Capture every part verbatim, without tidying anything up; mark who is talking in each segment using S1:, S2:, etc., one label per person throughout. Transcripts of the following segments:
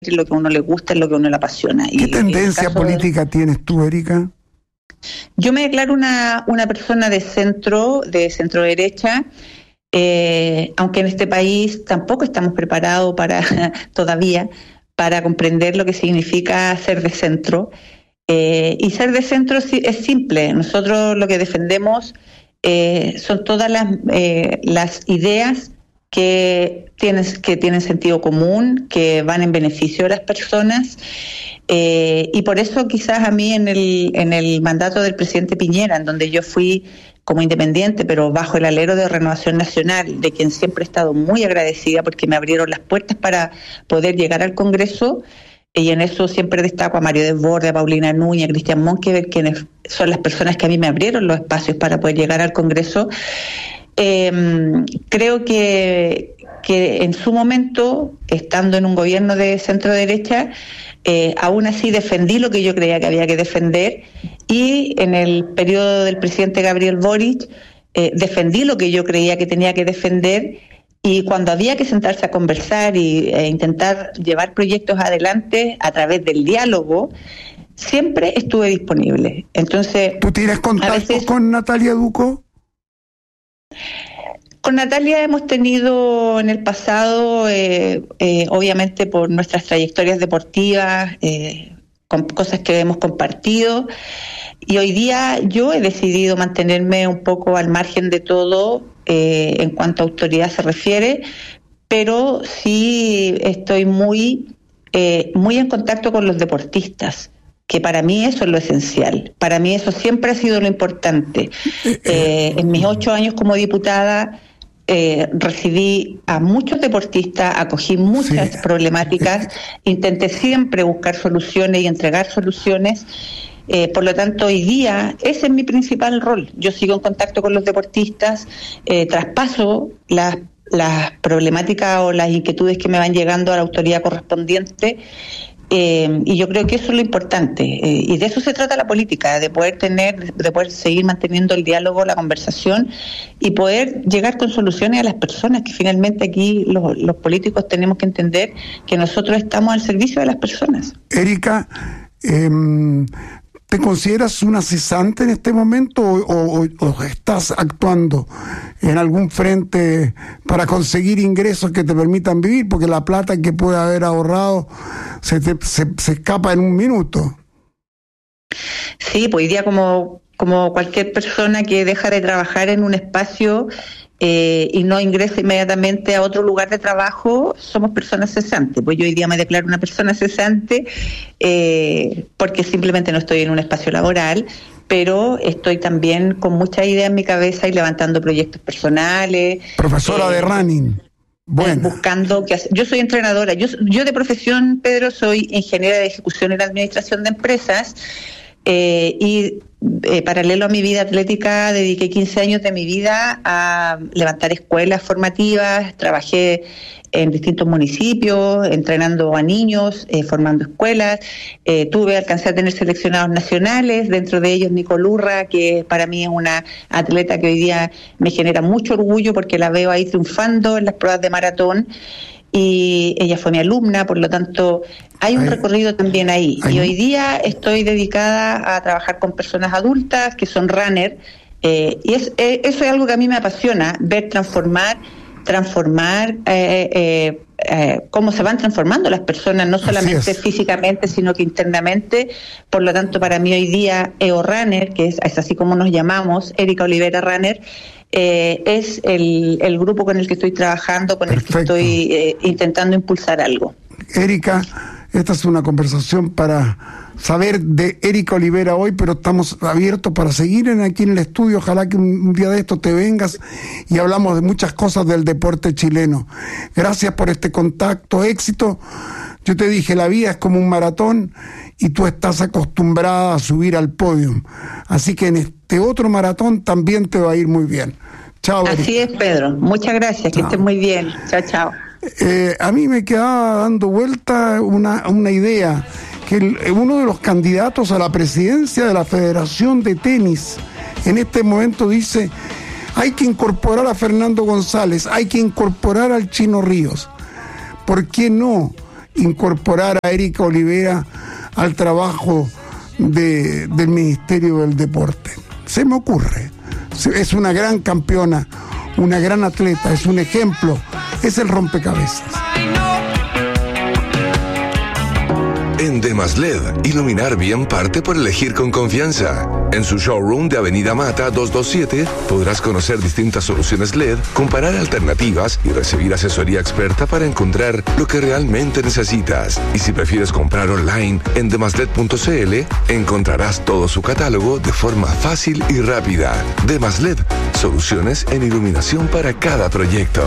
S1: lo que a uno le gusta, es lo que a uno le apasiona.
S2: ¿Qué y tendencia política de... tienes tú, Erika?
S1: Yo me declaro una, una persona de centro, de centro derecha, eh, aunque en este país tampoco estamos preparados para todavía para comprender lo que significa ser de centro. Eh, y ser de centro es simple. Nosotros lo que defendemos eh, son todas las, eh, las ideas que tienen, que tienen sentido común, que van en beneficio de las personas. Eh, y por eso quizás a mí en el, en el mandato del presidente Piñera, en donde yo fui como independiente, pero bajo el alero de Renovación Nacional, de quien siempre he estado muy agradecida porque me abrieron las puertas para poder llegar al Congreso, y en eso siempre destaco a Mario Desbordes, a Paulina Núñez, a Cristian Monkever, quienes son las personas que a mí me abrieron los espacios para poder llegar al Congreso. Eh, creo que, que en su momento, estando en un gobierno de centro derecha, eh, aún así defendí lo que yo creía que había que defender, y en el periodo del presidente Gabriel Boric eh, defendí lo que yo creía que tenía que defender. Y cuando había que sentarse a conversar y, e intentar llevar proyectos adelante a través del diálogo, siempre estuve disponible. Entonces,
S2: ¿tú tienes contacto veces, con Natalia Ducó?
S1: Con Natalia hemos tenido en el pasado, eh, eh, obviamente por nuestras trayectorias deportivas, eh, con cosas que hemos compartido. Y hoy día yo he decidido mantenerme un poco al margen de todo eh, en cuanto a autoridad se refiere, pero sí estoy muy, eh, muy en contacto con los deportistas, que para mí eso es lo esencial. Para mí eso siempre ha sido lo importante. Eh, en mis ocho años como diputada eh, recibí a muchos deportistas, acogí muchas sí. problemáticas, intenté siempre buscar soluciones y entregar soluciones. Eh, por lo tanto, hoy día ese es mi principal rol. Yo sigo en contacto con los deportistas, eh, traspaso las, las problemáticas o las inquietudes que me van llegando a la autoridad correspondiente, eh, y yo creo que eso es lo importante. Eh, y de eso se trata la política, de poder tener, de poder seguir manteniendo el diálogo, la conversación, y poder llegar con soluciones a las personas, que finalmente aquí los, los políticos tenemos que entender que nosotros estamos al servicio de las personas.
S2: Erika, eh, ¿te consideras una cesante en este momento o, o, o estás actuando en algún frente para conseguir ingresos que te permitan vivir? Porque la plata que puedes haber ahorrado se, te, se, se escapa en un minuto.
S1: Sí, pues hoy día como, como cualquier persona que deja de trabajar en un espacio eh, y no ingresa inmediatamente a otro lugar de trabajo, somos personas cesantes. Pues yo hoy día me declaro una persona cesante eh, porque simplemente no estoy en un espacio laboral, pero estoy también con muchas ideas en mi cabeza y levantando proyectos personales.
S2: Profesora eh, de running. Bueno.
S1: Buscando que yo soy entrenadora. Yo, yo de profesión, Pedro, soy ingeniera de ejecución y la administración de empresas. Eh, y eh, paralelo a mi vida atlética dediqué quince años de mi vida a levantar escuelas formativas. Trabajé en distintos municipios, entrenando a niños, eh, formando escuelas. Eh, tuve, alcancé a tener seleccionados nacionales, dentro de ellos Nicole Urra, que para mí es una atleta que hoy día me genera mucho orgullo porque la veo ahí triunfando en las pruebas de maratón. Y ella fue mi alumna, por lo tanto hay un recorrido también ahí. Y hoy día estoy dedicada a trabajar con personas adultas que son runner, eh, y es, eh, eso es algo que a mí me apasiona, ver transformar, transformar eh, eh, eh, cómo se van transformando las personas, no solamente físicamente, sino que internamente. Por lo tanto, para mí hoy día E O Runner, que es, es así como nos llamamos, Erika Olivera Runner, Eh, es el, el grupo con el que estoy trabajando, con Perfecto. el que estoy eh, intentando impulsar algo.
S2: Erika, esta es una conversación para saber de Erika Olivera hoy, pero estamos abiertos para seguir en, aquí en el estudio. Ojalá que un, un día de esto te vengas y hablamos de muchas cosas del deporte chileno. Gracias por este contacto, éxito. Yo te dije, la vida es como un maratón y tú estás acostumbrada a subir al podio. Así que en este otro maratón también te va a ir muy bien. Chao.
S1: Así Erika. Es, Pedro. Muchas gracias. Chao. Que estés muy bien. Chao, chao.
S2: Eh, a mí me quedaba dando vuelta una, una idea, que el, uno de los candidatos a la presidencia de la Federación de Tenis en este momento dice, hay que incorporar a Fernando González, hay que incorporar al Chino Ríos. ¿Por qué no incorporar a Erika Olivera al trabajo de, del Ministerio del Deporte. Se me ocurre. Es una gran campeona, una gran atleta, es un ejemplo, es el rompecabezas.
S3: En Demaslet, iluminar bien parte por elegir con confianza. En su showroom de Avenida Mata doscientos veintisiete podrás conocer distintas soluciones L E D, comparar alternativas y recibir asesoría experta para encontrar lo que realmente necesitas. Y si prefieres comprar online en demaslet punto c l, encontrarás todo su catálogo de forma fácil y rápida. Demaslet, soluciones en iluminación para cada proyecto.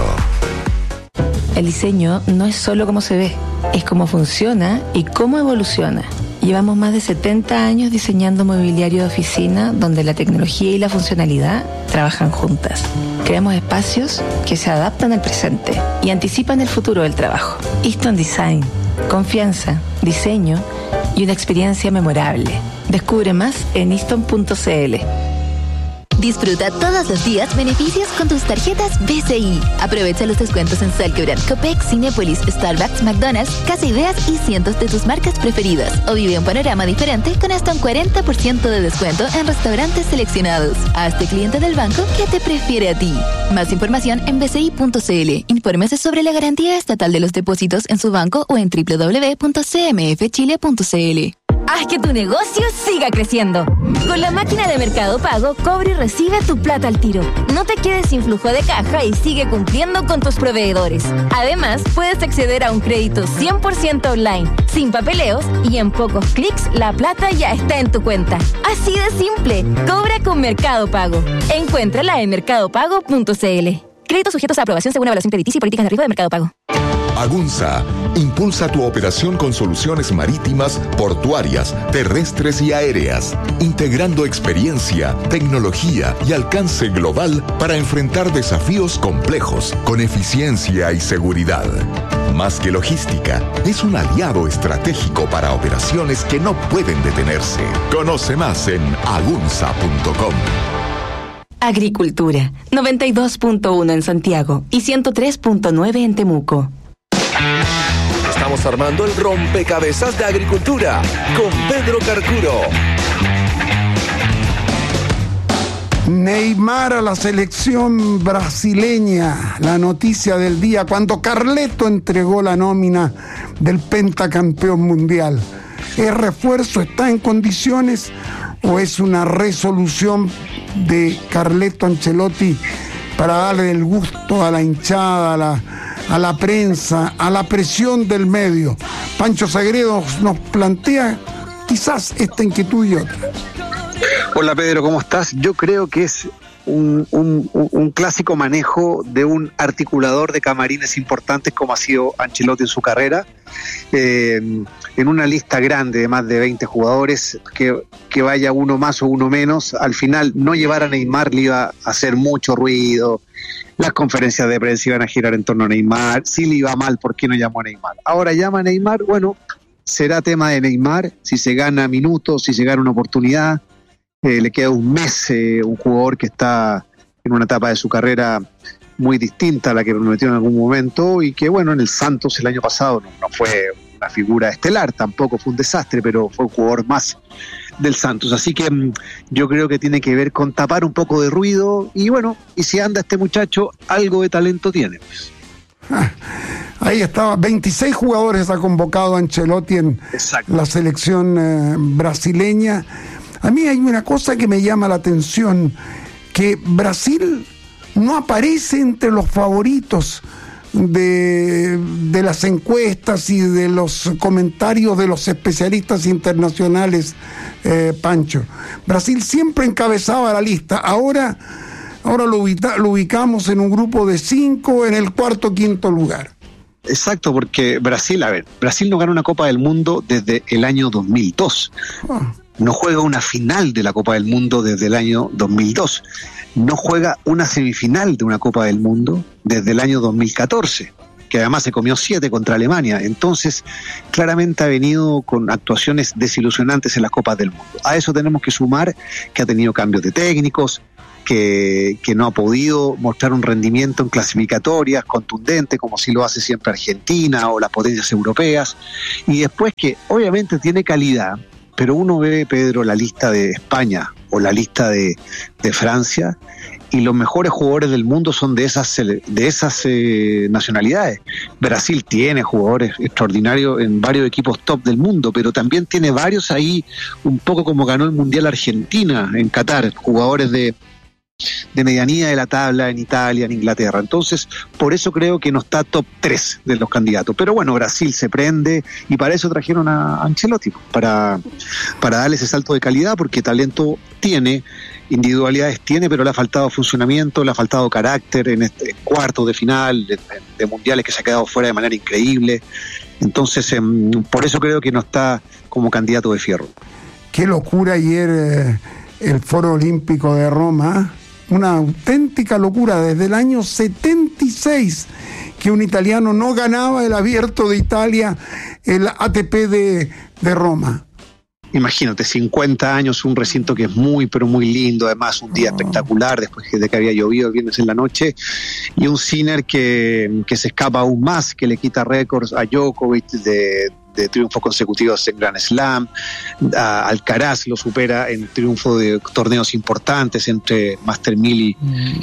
S4: El diseño no es solo cómo se ve, es cómo funciona y cómo evoluciona. Llevamos más de setenta años diseñando mobiliario de oficina donde la tecnología y la funcionalidad trabajan juntas. Creamos espacios que se adaptan al presente y anticipan el futuro del trabajo. Easton Design, confianza, diseño y una experiencia memorable. Descubre más en easton punto c l.
S5: Disfruta todos los días beneficios con tus tarjetas B C I. Aprovecha los descuentos en Salquebran, Copex, Cinépolis, Starbucks, McDonald's, Casa Ideas y cientos de tus marcas preferidas. O vive un panorama diferente con hasta un cuarenta por ciento de descuento en restaurantes seleccionados. Hazte cliente del banco que te prefiere a ti. Más información en b c i punto c l. Infórmese sobre la garantía estatal de los depósitos en su banco o en w w w punto c m f chile punto c l.
S6: Haz que tu negocio siga creciendo. Con la máquina de Mercado Pago, cobra y recibe tu plata al tiro. No te quedes sin flujo de caja y sigue cumpliendo con tus proveedores. Además, puedes acceder a un crédito cien por ciento online, sin papeleos y en pocos clics la plata ya está en tu cuenta. Así de simple. Cobra con Mercado Pago. Encuéntrala en mercado pago punto c l. Créditos sujetos a aprobación según evaluación crediticia y políticas de riesgo de Mercado Pago.
S7: Agunza impulsa tu operación con soluciones marítimas, portuarias, terrestres y aéreas, integrando experiencia, tecnología y alcance global para enfrentar desafíos complejos con eficiencia y seguridad. Más que logística, es un aliado estratégico para operaciones que no pueden detenerse. Conoce más en agunza punto com.
S4: Agricultura, noventa y dos punto uno en Santiago y ciento tres punto nueve en Temuco.
S3: Estamos armando el rompecabezas de agricultura con Pedro Carcuro.
S2: Neymar a la selección brasileña, la noticia del día, cuando Carleto entregó la nómina del pentacampeón mundial. ¿Es refuerzo? ¿Está en condiciones? ¿O es una resolución de Carleto Ancelotti para darle el gusto a la hinchada, a la, a la prensa, a la presión del medio? Pancho Sagredo nos plantea quizás esta inquietud y otra.
S8: Hola Pedro, ¿cómo estás? Yo creo que es un, un, un clásico manejo de un articulador de camarines importantes como ha sido Ancelotti en su carrera. Eh, en una lista grande de más de veinte jugadores, que, que vaya uno más o uno menos, al final no llevar a Neymar le iba a hacer mucho ruido, las conferencias de prensa iban a girar en torno a Neymar, si le iba mal, ¿por qué no llamó a Neymar? Ahora llama a Neymar, bueno, será tema de Neymar, si se gana minutos, si se gana una oportunidad, eh, le queda un mes, eh, un jugador que está en una etapa de su carrera muy distinta a la que prometió en algún momento y que bueno, en el Santos el año pasado no, no fue una figura estelar, tampoco fue un desastre, pero fue un jugador más del Santos, así que mmm, yo creo que tiene que ver con tapar un poco de ruido y bueno, y si anda este muchacho, algo de talento tiene.
S2: Ah, ahí estaba, veintiséis jugadores ha convocado Ancelotti en Exacto. la selección eh, brasileña. A mí hay una cosa que me llama la atención, que Brasil no aparece entre los favoritos de, de las encuestas y de los comentarios de los especialistas internacionales, eh, Pancho. Brasil siempre encabezaba la lista, ahora, ahora lo, ubica, lo ubicamos en un grupo de cinco, en el cuarto o quinto lugar.
S8: Exacto, porque Brasil, a ver, Brasil no gana una Copa del Mundo desde el año dos mil dos. Oh. No juega una final de la Copa del Mundo desde el año dos mil dos. No juega una semifinal de una Copa del Mundo desde el año dos mil catorce, que además se comió siete contra Alemania. Entonces, claramente ha venido con actuaciones desilusionantes en las Copas del Mundo. A eso tenemos que sumar que ha tenido cambios de técnicos, que, que no ha podido mostrar un rendimiento en clasificatorias contundente, como sí lo hace siempre Argentina o las potencias europeas, y después que obviamente tiene calidad, pero uno ve, Pedro, la lista de España o la lista de, de Francia, y los mejores jugadores del mundo son de esas de esas eh, nacionalidades. Brasil tiene jugadores extraordinarios en varios equipos top del mundo, pero también tiene varios ahí, un poco como ganó el Mundial Argentina en Qatar, jugadores de de medianía de la tabla en Italia, en Inglaterra. Entonces, por eso creo que no está top tres de los candidatos. Pero bueno, Brasil se prende y para eso trajeron a Ancelotti, para, para darle ese salto de calidad, porque talento tiene, individualidades tiene, pero le ha faltado funcionamiento, le ha faltado carácter en este cuarto de final de, de mundiales que se ha quedado fuera de manera increíble. Entonces, eh, por eso creo que no está como candidato de fierro.
S2: Qué locura ayer eh, el Foro Olímpico de Roma. Una auténtica locura, desde el año setenta y seis que un italiano no ganaba el Abierto de Italia, el A T P de, de Roma.
S8: Imagínate, cincuenta años, un recinto que es muy, pero muy lindo, además un día oh. espectacular después de que había llovido el viernes en la noche, y un Sinner que, que se escapa aún más, que le quita récords a Djokovic de... de triunfos consecutivos en Grand Slam. A Alcaraz lo supera en triunfo de torneos importantes entre Master mil y,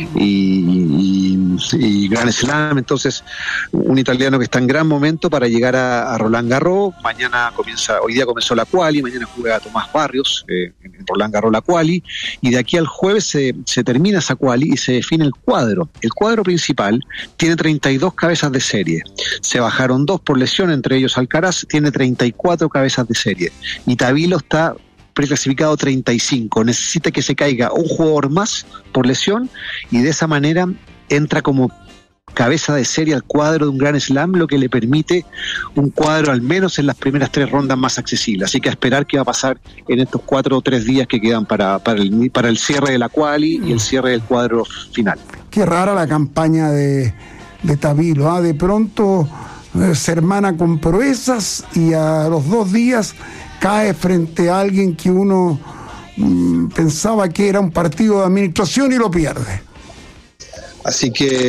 S8: y, y, y Grand Slam. Entonces, un italiano que está en gran momento para llegar a, a Roland Garros. Mañana comienza, hoy día comenzó la quali, mañana juega Tomás Barrios eh, en Roland Garros la quali, y de aquí al jueves se, se termina esa quali y se define el cuadro. El cuadro principal tiene treinta y dos cabezas de serie. Se bajaron dos por lesión, entre ellos Alcaraz, tiene treinta y cuatro cabezas de serie, y Tabilo está preclasificado treinta y cinco. Necesita que se caiga un jugador más por lesión, y de esa manera entra como cabeza de serie al cuadro de un Grand Slam, lo que le permite un cuadro al menos en las primeras tres rondas más accesible. Así que a esperar qué va a pasar en estos cuatro o tres días que quedan para, para, el, para el cierre de la quali y el cierre del cuadro final.
S2: Qué rara la campaña de, de Tabilo, ¿ah? De pronto se hermana con proezas y a los dos días cae frente a alguien que uno mmm, pensaba que era un partido de administración y lo pierde.
S8: Así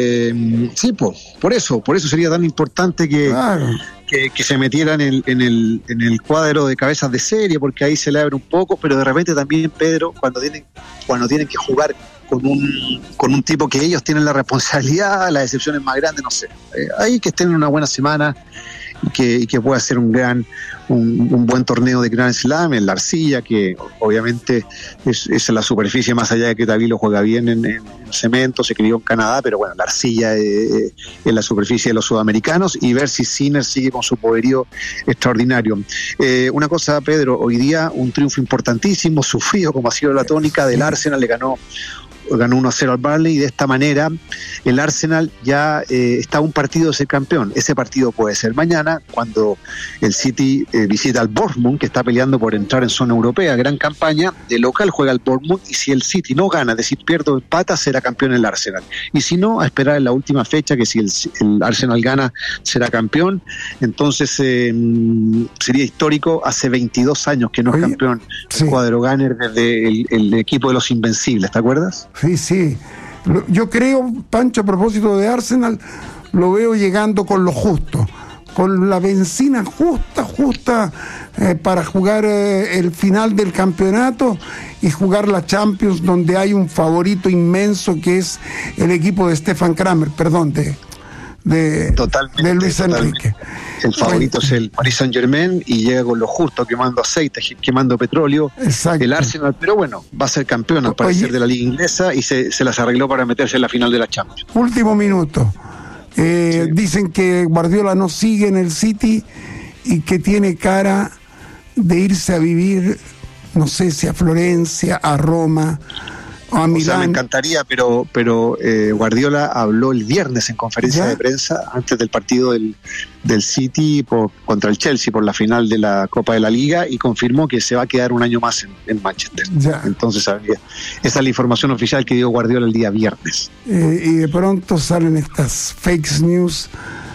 S8: que sí, po, por eso, por eso sería tan importante que, claro. que, que se metieran en, en, el, en el cuadro de cabezas de serie, porque ahí se le abre un poco, pero de repente también, Pedro, cuando tienen, cuando tienen que jugar con un con un tipo que ellos tienen la responsabilidad, la decepción es más grande, no sé. Eh, ahí que estén en una buena semana y que, y que pueda ser un gran un, un buen torneo de Grand Slam en la arcilla, que obviamente es, es la superficie, más allá de que Tabilo juega bien en, en, en cemento, se crió en Canadá, pero bueno, la arcilla es, es la superficie de los sudamericanos, y ver si Sinner sigue con su poderío extraordinario. Eh, una cosa, Pedro, hoy día un triunfo importantísimo, sufrido como ha sido la tónica del Arsenal, le ganó ganó uno a cero al Burnley, y de esta manera el Arsenal ya eh, está a un partido de ser campeón. Ese partido puede ser mañana, cuando el City eh, visita al Bournemouth, que está peleando por entrar en zona europea. Gran campaña, de local juega el Bournemouth, y si el City no gana, es decir, pierde o empata, será campeón el Arsenal. Y si no, a esperar en la última fecha, que si el, el Arsenal gana, será campeón. Entonces eh, sería histórico, hace veintidós años que no es Oye, campeón sí. el cuadro Gunner desde el, el equipo de los Invencibles, ¿te acuerdas?
S2: Sí, sí. Yo creo, Pancho, a propósito de Arsenal, lo veo llegando con lo justo, con la benzina justa, justa eh, para jugar eh, el final del campeonato y jugar la Champions, donde hay un favorito inmenso que es el equipo de Stefan Kramer, perdón, de, de,
S8: totalmente,
S2: de Luis
S8: totalmente.
S2: Enrique.
S8: El favorito bueno. es el Paris Saint-Germain, y llega con lo justo, quemando aceite, quemando petróleo.
S2: Exacto.
S8: El Arsenal, pero bueno, va a ser campeón al parecer Oye, de la liga inglesa, y se, se las arregló para meterse en la final de la Champions.
S2: Último minuto. Eh, sí. Dicen que Guardiola no sigue en el City y que tiene cara de irse a vivir, no sé si a Florencia, a Roma, a Milán.
S8: O sea, me encantaría, pero pero eh, Guardiola habló el viernes en conferencia ¿Ya? de prensa antes del partido del, del City por, contra el Chelsea por la final de la Copa de la Liga, y confirmó que se va a quedar un año más en, en Manchester. ¿Ya? Entonces, esa es la información oficial que dio Guardiola el día viernes.
S2: Eh, y de pronto salen estas fake news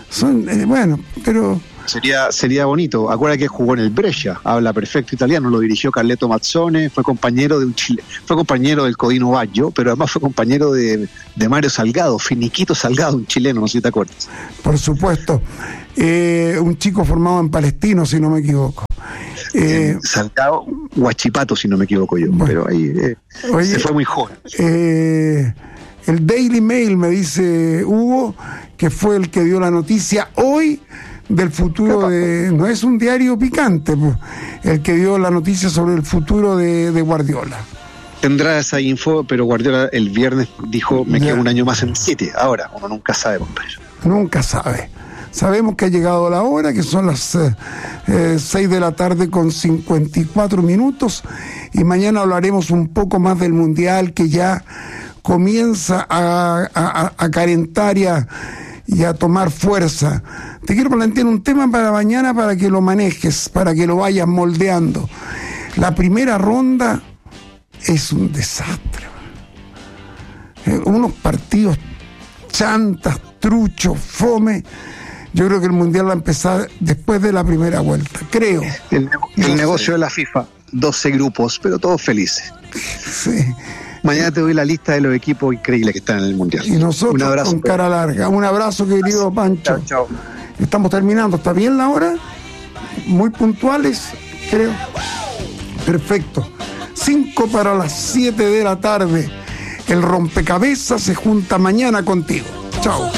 S2: Son, eh, bueno, pero...
S8: Sería, sería bonito. Acuérdate que jugó en el Brescia, habla perfecto italiano, lo dirigió Carleto Mazzone, fue compañero de un Chile, fue compañero del Codino Baggio, pero además fue compañero de, de Mario Salgado, Finiquito Salgado, un chileno, no sé si te acuerdas.
S2: Por supuesto. Eh, un chico formado en Palestino, si no me equivoco.
S8: Eh, Salgado, Huachipato, si no me equivoco yo, bueno, pero ahí eh, oye, se fue muy joven.
S2: Eh, el Daily Mail me dice Hugo que fue el que dio la noticia hoy del futuro de... No es un diario picante, pues, el que dio la noticia sobre el futuro de, de Guardiola.
S8: Tendrá esa info, pero Guardiola el viernes dijo, me quedo un año más en el City. Ahora, uno nunca sabe, compadre.
S2: Nunca sabe. Sabemos que ha llegado la hora, que son las eh, eh, seis de la tarde con cincuenta y cuatro minutos, y mañana hablaremos un poco más del Mundial, que ya comienza a, a, a calentar y a, y a tomar fuerza. Te quiero plantear un tema para mañana para que lo manejes, para que lo vayas moldeando. La primera ronda es un desastre. Eh, unos partidos chantas, truchos, fome. Yo creo que el Mundial va a empezar después de la primera vuelta, creo.
S8: El, el no negocio sé. de la FIFA, doce grupos, pero todos felices.
S2: Sí.
S8: Mañana te doy la lista de los equipos increíbles que están en el Mundial.
S2: Y nosotros un abrazo, con cara larga. Un abrazo, querido Pancho.
S8: Chao, chao.
S2: Estamos terminando. ¿Está bien la hora? Muy puntuales, creo. Perfecto. Cinco para las siete de la tarde. El rompecabezas se junta mañana contigo. Chao.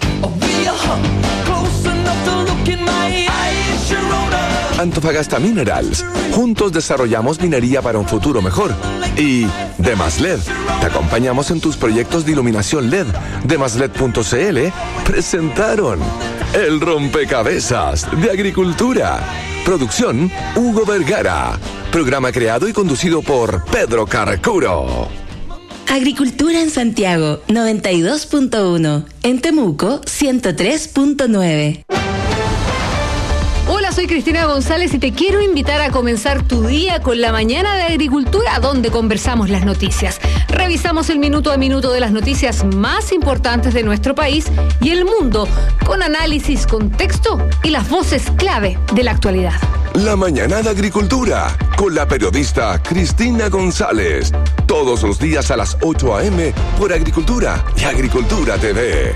S3: Antofagasta Minerals. Juntos desarrollamos minería para un futuro mejor. Y Demaslet. Te acompañamos en tus proyectos de iluminación L E D. Demaslet punto c l presentaron El Rompecabezas de Agricultura. Producción Hugo Vergara. Programa creado y conducido por Pedro Carcuro.
S4: Agricultura en Santiago, noventa y dos punto uno. En Temuco, ciento tres punto nueve.
S9: Hola, soy Cristina González y te quiero invitar a comenzar tu día con la mañana de Agricultura, donde conversamos las noticias. Revisamos el minuto a minuto de las noticias más importantes de nuestro país y el mundo, con análisis, contexto y las voces clave de la actualidad.
S3: La mañana de Agricultura, con la periodista Cristina González. Todos los días a las ocho a eme por Agricultura y Agricultura T V.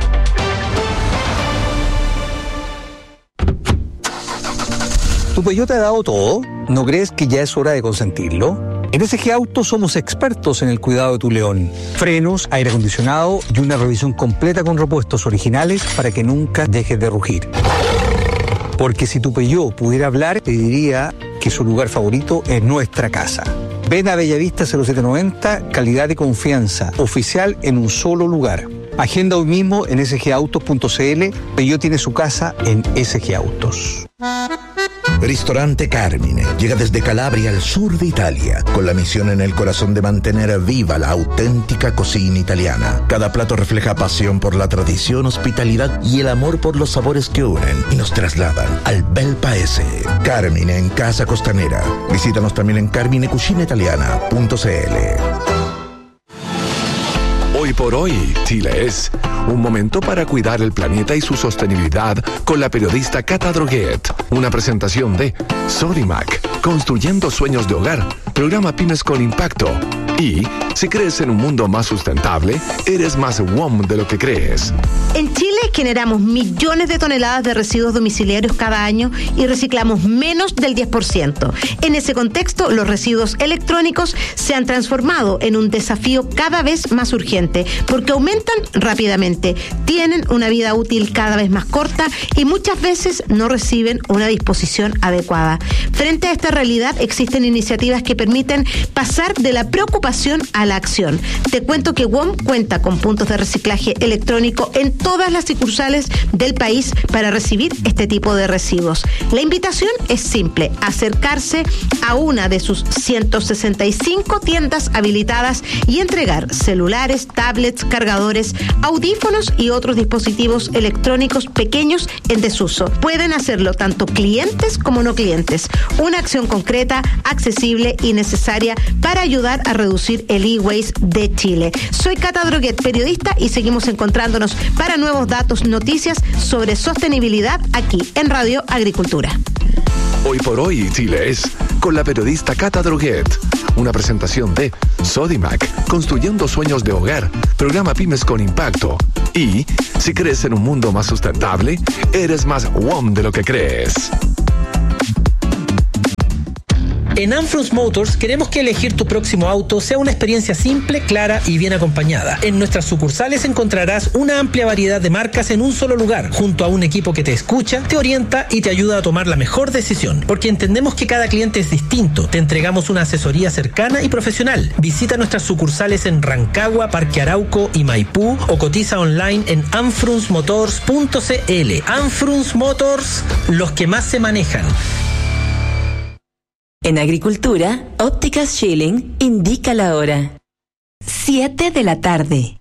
S10: ¿Tu Peugeot te ha dado todo? ¿No crees que ya es hora de consentirlo? En S G Autos somos expertos en el cuidado de tu León. Frenos, aire acondicionado y una revisión completa con repuestos originales para que nunca dejes de rugir. Porque si tu Peugeot pudiera hablar, te diría que su lugar favorito es nuestra casa. Ven a Bellavista cero siete noventa, calidad y confianza, oficial en un solo lugar. Agenda hoy mismo en s g autos punto c l. Peugeot tiene su casa en S G Autos.
S11: Ristorante Carmine llega desde Calabria al sur de Italia, con la misión en el corazón de mantener viva la auténtica cocina italiana. Cada plato refleja pasión por la tradición, hospitalidad y el amor por los sabores que unen y nos trasladan al bel paese. Carmine en Casa Costanera. Visítanos también en carmine cucina italiana punto c l.
S3: Hoy por hoy, Chile es un momento para cuidar el planeta y su sostenibilidad con la periodista Cata Droguet. Una presentación de Sodimac, construyendo sueños de hogar, programa Pymes con Impacto. Y si crees en un mundo más sustentable, eres más W O M de lo que crees.
S12: En Chile generamos millones de toneladas de residuos domiciliarios cada año y reciclamos menos del diez por ciento. En ese contexto, los residuos electrónicos se han transformado en un desafío cada vez más urgente porque aumentan rápidamente, tienen una vida útil cada vez más corta y muchas veces no reciben una disposición adecuada. Frente a esta realidad, existen iniciativas que permiten pasar de la preocupación a la acción. Te cuento que W O M cuenta con puntos de reciclaje electrónico en todas las sucursales del país para recibir este tipo de residuos. La invitación es simple: acercarse a una de sus ciento sesenta y cinco tiendas habilitadas y entregar celulares, tablets, cargadores, audífonos y otros dispositivos electrónicos pequeños en desuso. Pueden hacerlo tanto clientes como no clientes. Una acción concreta, accesible y necesaria para ayudar a reducir reducir el e-waste de Chile. Soy Cata Droguet, periodista, y seguimos encontrándonos para nuevos datos, noticias sobre sostenibilidad aquí en Radio Agricultura.
S3: Hoy por hoy, Chile es con la periodista Cata Droguet. Una presentación de Sodimac, construyendo sueños de hogar, programa Pymes con Impacto. Y, si crees en un mundo más sustentable, eres más W O M de lo que crees.
S13: En Anfrunz Motors queremos que elegir tu próximo auto sea una experiencia simple, clara y bien acompañada. En nuestras sucursales encontrarás una amplia variedad de marcas en un solo lugar, junto a un equipo que te escucha, te orienta y te ayuda a tomar la mejor decisión. Porque entendemos que cada cliente es distinto. Te entregamos una asesoría cercana y profesional. Visita nuestras sucursales en Rancagua, Parque Arauco y Maipú o cotiza online en anfrunz motors punto c l. Anfrunz Motors, los que más se manejan.
S14: En Agricultura, Ópticas Schilling indica la hora. siete de la tarde.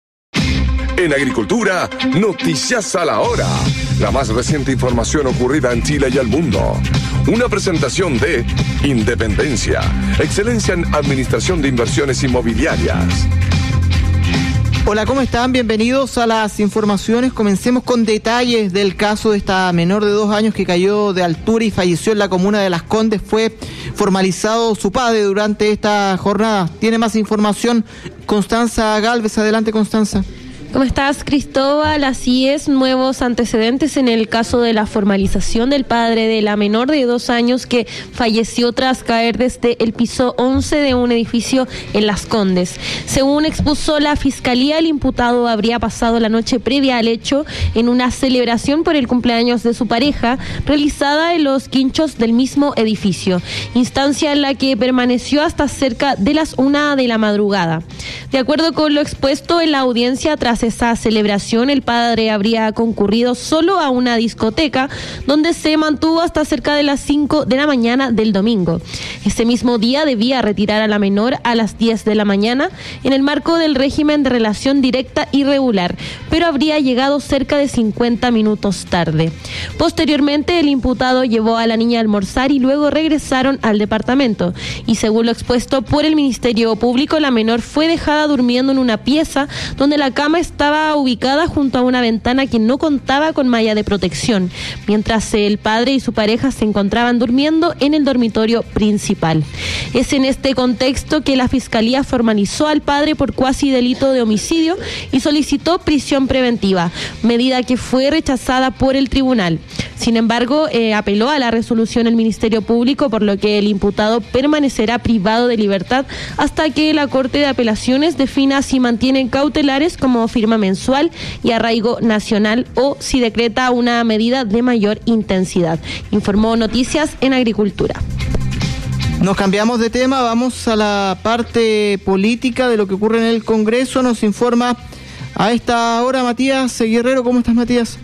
S3: En Agricultura, noticias a la hora. La más reciente información ocurrida en Chile y el mundo. Una presentación de Independencia, excelencia en administración de inversiones inmobiliarias.
S15: Hola, ¿cómo están? Bienvenidos a las informaciones. Comencemos con detalles del caso de esta menor de dos años que cayó de altura y falleció en la comuna de Las Condes. Fue formalizado su padre durante esta jornada. Tiene más información Constanza Galvez. Adelante, Constanza.
S16: ¿Cómo estás, Cristóbal? Así es, nuevos antecedentes en el caso de la formalización del padre de la menor de dos años que falleció tras caer desde el piso once de un edificio en Las Condes. Según expuso la Fiscalía, el imputado habría pasado la noche previa al hecho en una celebración por el cumpleaños de su pareja, realizada en los quinchos del mismo edificio, instancia en la que permaneció hasta cerca de las una de la madrugada. De acuerdo con lo expuesto en la audiencia, tras esa celebración, el padre habría concurrido solo a una discoteca donde se mantuvo hasta cerca de las cinco de la mañana del domingo. Ese mismo día debía retirar a la menor a las diez de la mañana en el marco del régimen de relación directa y regular, pero habría llegado cerca de cincuenta minutos tarde. Posteriormente, el imputado llevó a la niña a almorzar y luego regresaron al departamento. Y según lo expuesto por el Ministerio Público, la menor fue dejada durmiendo en una pieza donde la cama estaba ubicada junto a una ventana que no contaba con malla de protección, mientras el padre y su pareja se encontraban durmiendo en el dormitorio principal. Es en este contexto que la Fiscalía formalizó al padre por cuasi delito de homicidio y solicitó prisión preventiva, medida que fue rechazada por el tribunal. Sin embargo, eh, apeló a la resolución el Ministerio Público, por lo que el imputado permanecerá privado de libertad hasta que la Corte de Apelaciones defina si mantiene cautelares como firma mensual y arraigo nacional o si decreta una medida de mayor intensidad. Informó Noticias en Agricultura.
S15: Nos cambiamos de tema, vamos a la parte política de lo que ocurre en el Congreso. Nos informa a esta hora Matías Guerrero. ¿Cómo estás, Matías?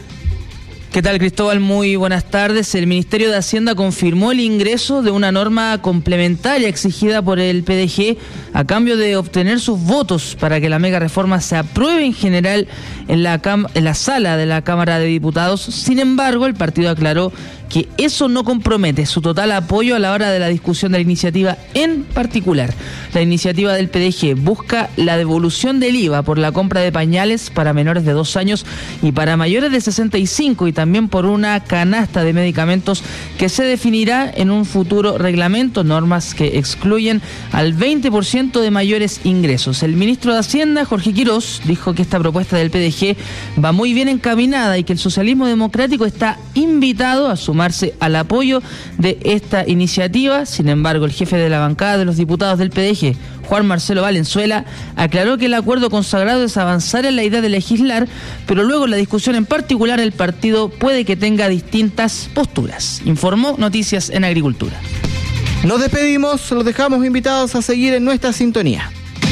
S17: ¿Qué tal, Cristóbal? Muy buenas tardes. El Ministerio de Hacienda confirmó el ingreso de una norma complementaria exigida por el P D G a cambio de obtener sus votos para que la mega reforma se apruebe en general en la, cam- en la sala de la Cámara de Diputados. Sin embargo, el partido aclaró que eso no compromete su total apoyo a la hora de la discusión de la iniciativa en particular. La iniciativa del P D G busca la devolución del I V A por la compra de pañales para menores de dos años y para mayores de sesenta y cinco, y también por una canasta de medicamentos que se definirá en un futuro reglamento, normas que excluyen al veinte por ciento de mayores ingresos. El ministro de Hacienda, Jorge Quirós, dijo que esta propuesta del P D G va muy bien encaminada y que el socialismo democrático está invitado a sumarse al apoyo de esta iniciativa. Sin embargo, el jefe de la bancada de los diputados del P D G, Juan Marcelo Valenzuela, aclaró que el acuerdo consagrado es avanzar en la idea de legislar, pero luego en la discusión en particular el partido puede que tenga distintas posturas. Informó Noticias en Agricultura.
S15: Nos despedimos, los dejamos invitados a seguir en nuestra sintonía.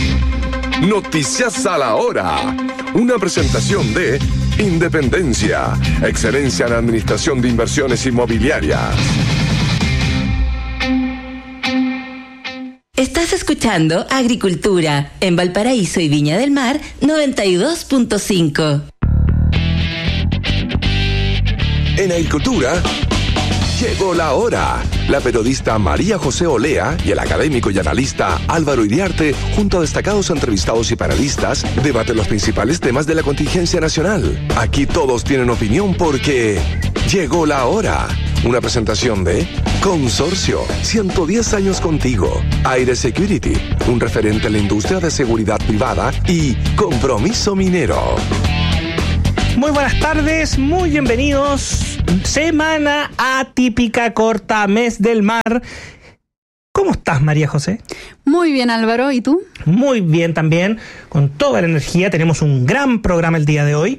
S3: Noticias a la hora. Una presentación de Independencia, excelencia en administración de inversiones inmobiliarias.
S14: Estás escuchando Agricultura en Valparaíso y Viña del Mar noventa y dos punto cinco.
S3: En Agricultura Llegó la hora. La periodista María José Olea y el académico y analista Álvaro Iriarte, junto a destacados entrevistados y panelistas, debaten los principales temas de la contingencia nacional. Aquí todos tienen opinión porque llegó la hora. Una presentación de Consorcio, ciento diez años contigo. Aire Security, un referente en la industria de seguridad privada. Y Compromiso Minero.
S13: Muy buenas tardes, muy bienvenidos. Semana atípica, corta, mes del mar. ¿Cómo estás, María José?
S18: Muy bien, Álvaro. ¿Y tú?
S13: Muy bien también, con toda la energía. Tenemos un gran programa el día de hoy.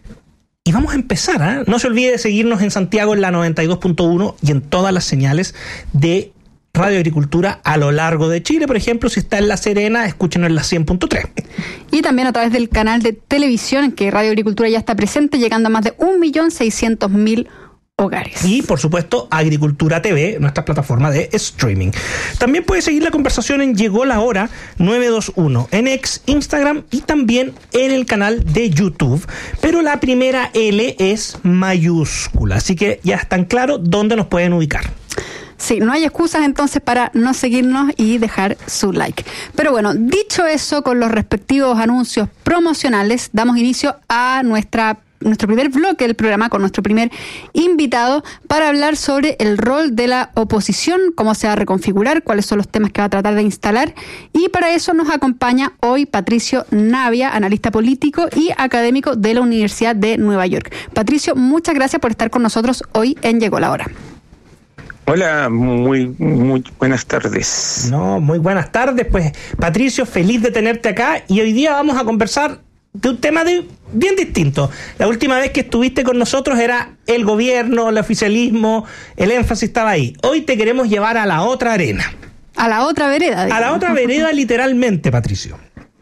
S13: Y vamos a empezar, ¿eh? No se olvide de seguirnos en Santiago en la noventa y dos punto uno y en todas las señales de Radio Agricultura a lo largo de Chile. Por ejemplo, si está en La Serena, escúchenos en la cien punto tres.
S18: Y también a través del canal de televisión en que Radio Agricultura ya está presente, llegando a más de un millón seiscientos mil hogares.
S13: Y, por supuesto, Agricultura T V, nuestra plataforma de streaming. También puede seguir la conversación en Llegó la Hora nueve dos uno, en X, Instagram y también en el canal de YouTube. Pero la primera L es mayúscula, así que ya están claros dónde nos pueden ubicar.
S18: Sí, no hay excusas entonces para no seguirnos y dejar su like. Pero bueno, dicho eso, con los respectivos anuncios promocionales, damos inicio a nuestra nuestro primer bloque del programa con nuestro primer invitado para hablar sobre el rol de la oposición, cómo se va a reconfigurar, cuáles son los temas que va a tratar de instalar. Y para eso nos acompaña hoy Patricio Navia, analista político y académico de la Universidad de Nueva York. Patricio, muchas gracias por estar con nosotros hoy en Llegó la Hora.
S19: Hola, muy muy buenas tardes.
S13: No, muy buenas tardes, pues Patricio, feliz de tenerte acá y hoy día vamos a conversar de un tema de, bien distinto. La última vez que estuviste con nosotros era el gobierno, el oficialismo, el énfasis estaba ahí. Hoy te queremos llevar a la otra arena.
S18: A la otra vereda. Digamos.
S13: A la otra vereda literalmente, Patricio.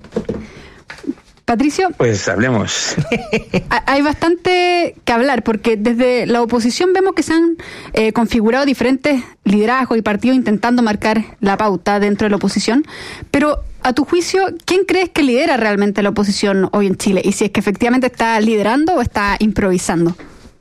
S18: Patricio.
S19: Pues hablemos.
S18: Hay bastante que hablar porque desde la oposición vemos que se han eh, configurado diferentes liderazgos y partidos intentando marcar la pauta dentro de la oposición. Pero a tu juicio, ¿quién crees que lidera realmente la oposición hoy en Chile? Y si es que efectivamente está liderando o está improvisando.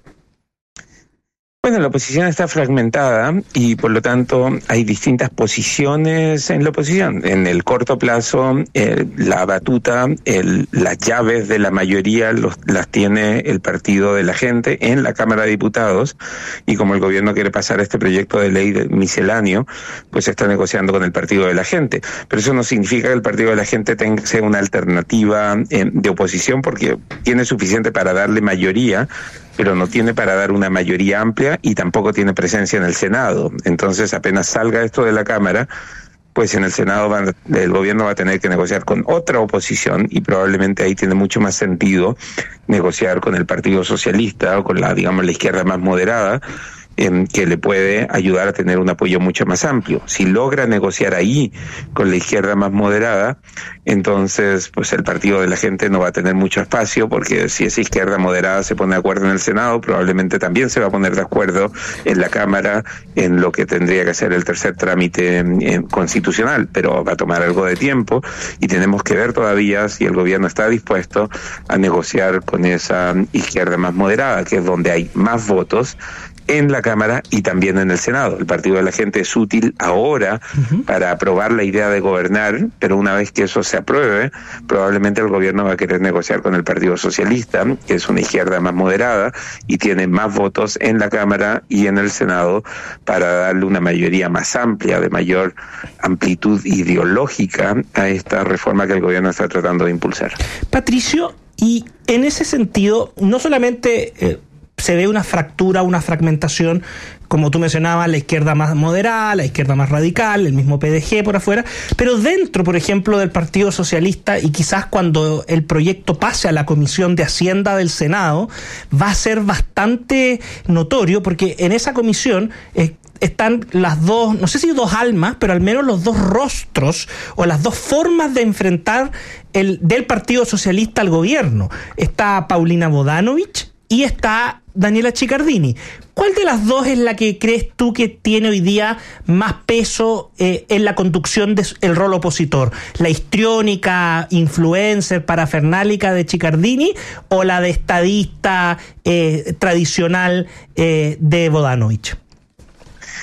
S19: Bueno, la oposición está fragmentada y por lo tanto hay distintas posiciones en la oposición. En el corto plazo, eh, la batuta, el, las llaves de la mayoría los, las tiene el Partido de la Gente en la Cámara de Diputados y como el gobierno quiere pasar este proyecto de ley de misceláneo, pues está negociando con el Partido de la Gente. Pero eso no significa que el Partido de la Gente tenga sea una alternativa eh, de oposición porque tiene suficiente para darle mayoría, pero no tiene para dar una mayoría amplia y tampoco tiene presencia en el Senado. Entonces, apenas salga esto de la Cámara, pues en el Senado van, el gobierno va a tener que negociar con otra oposición y probablemente ahí tiene mucho más sentido negociar con el Partido Socialista o con la, digamos, la izquierda más moderada, eh, que le puede ayudar a tener un apoyo mucho más amplio. Si logra negociar ahí con la izquierda más moderada, entonces pues el Partido de la Gente no va a tener mucho espacio, porque si esa izquierda moderada se pone de acuerdo en el Senado, probablemente también se va a poner de acuerdo en la Cámara en lo que tendría que ser el tercer trámite eh, constitucional, pero va a tomar algo de tiempo y tenemos que ver todavía si el gobierno está dispuesto a negociar con esa izquierda más moderada, que es donde hay más votos en la Cámara y también en el Senado. El Partido de la Gente es útil ahora uh-huh. para aprobar la idea de gobernar, pero una vez que eso se apruebe, probablemente el gobierno va a querer negociar con el Partido Socialista, que es una izquierda más moderada y tiene más votos en la Cámara y en el Senado para darle una mayoría más amplia, de mayor amplitud ideológica a esta reforma que el gobierno está tratando de impulsar.
S13: Patricio, y en ese sentido, no solamente Eh... se ve una fractura, una fragmentación, como tú mencionabas, la izquierda más moderada, la izquierda más radical, el mismo P D G por afuera, pero dentro, por ejemplo, del Partido Socialista, y quizás cuando el proyecto pase a la Comisión de Hacienda del Senado, va a ser bastante notorio, porque en esa comisión eh, están las dos, no sé si dos almas, pero al menos los dos rostros o las dos formas de enfrentar el del Partido Socialista al gobierno. Está Paulina Bodanovich y está Daniela Chiccardini. ¿Cuál de las dos es la que crees tú que tiene hoy día más peso eh, en la conducción del rol opositor? ¿La histriónica, influencer, parafernálica de Chiccardini o la de estadista eh, tradicional eh, de Bodanovich?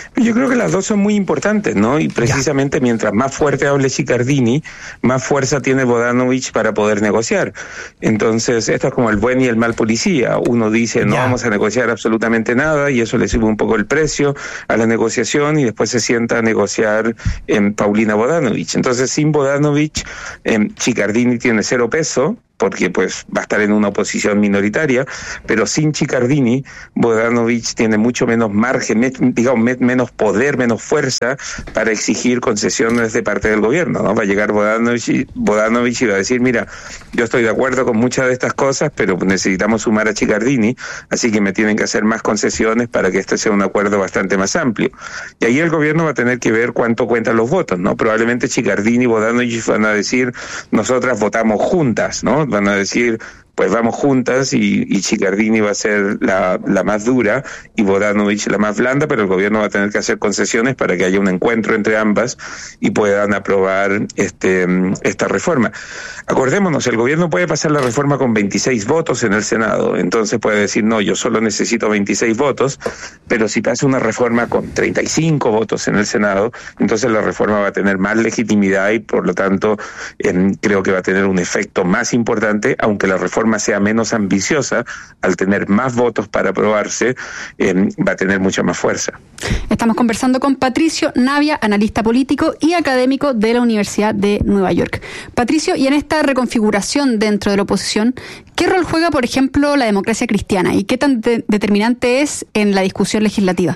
S19: Yo creo que las dos son muy importantes, ¿no? Y precisamente ya. Mientras más fuerte hable Ciccardini, más fuerza tiene Vodanovic para poder negociar. Entonces, esto es como el buen y el mal policía. Uno dice, no ya. vamos a negociar absolutamente nada, y eso le sube un poco el precio a la negociación, y después se sienta a negociar en Paulina Vodanovic. Entonces, sin Vodanovic, eh, Ciccardini tiene cero peso, porque pues va a estar en una oposición minoritaria, pero sin Ciccardini, Vodanovic tiene mucho menos margen, me, digamos, me, menos poder, menos fuerza para exigir concesiones de parte del gobierno, ¿no? Va a llegar Vodanovic, Vodanovic y va a decir, mira, yo estoy de acuerdo con muchas de estas cosas, pero necesitamos sumar a Ciccardini, así que me tienen que hacer más concesiones para que este sea un acuerdo bastante más amplio. Y ahí el gobierno va a tener que ver cuánto cuentan los votos, ¿no? Probablemente Ciccardini y Vodanovic van a decir, nosotras votamos juntas, ¿no? Van a decir, pues vamos juntas, y, y Ciccardini va a ser la, la más dura y Vodanovic la más blanda, pero el gobierno va a tener que hacer concesiones para que haya un encuentro entre ambas y puedan aprobar este esta reforma. Acordémonos, el gobierno puede pasar la reforma con veintiséis votos en el Senado, entonces puede decir, no, yo solo necesito veintiséis votos, pero si pasa una reforma con treinta y cinco votos en el Senado, entonces la reforma va a tener más legitimidad y por lo tanto eh, creo que va a tener un efecto más importante, aunque la reforma sea menos ambiciosa, al tener más votos para aprobarse, eh, va a tener mucha más fuerza.
S18: Estamos conversando con Patricio Navia, analista político y académico de la Universidad de Nueva York. Patricio, y en esta reconfiguración dentro de la oposición, ¿qué rol juega, por ejemplo, la democracia cristiana y qué tan de- determinante es en la discusión legislativa?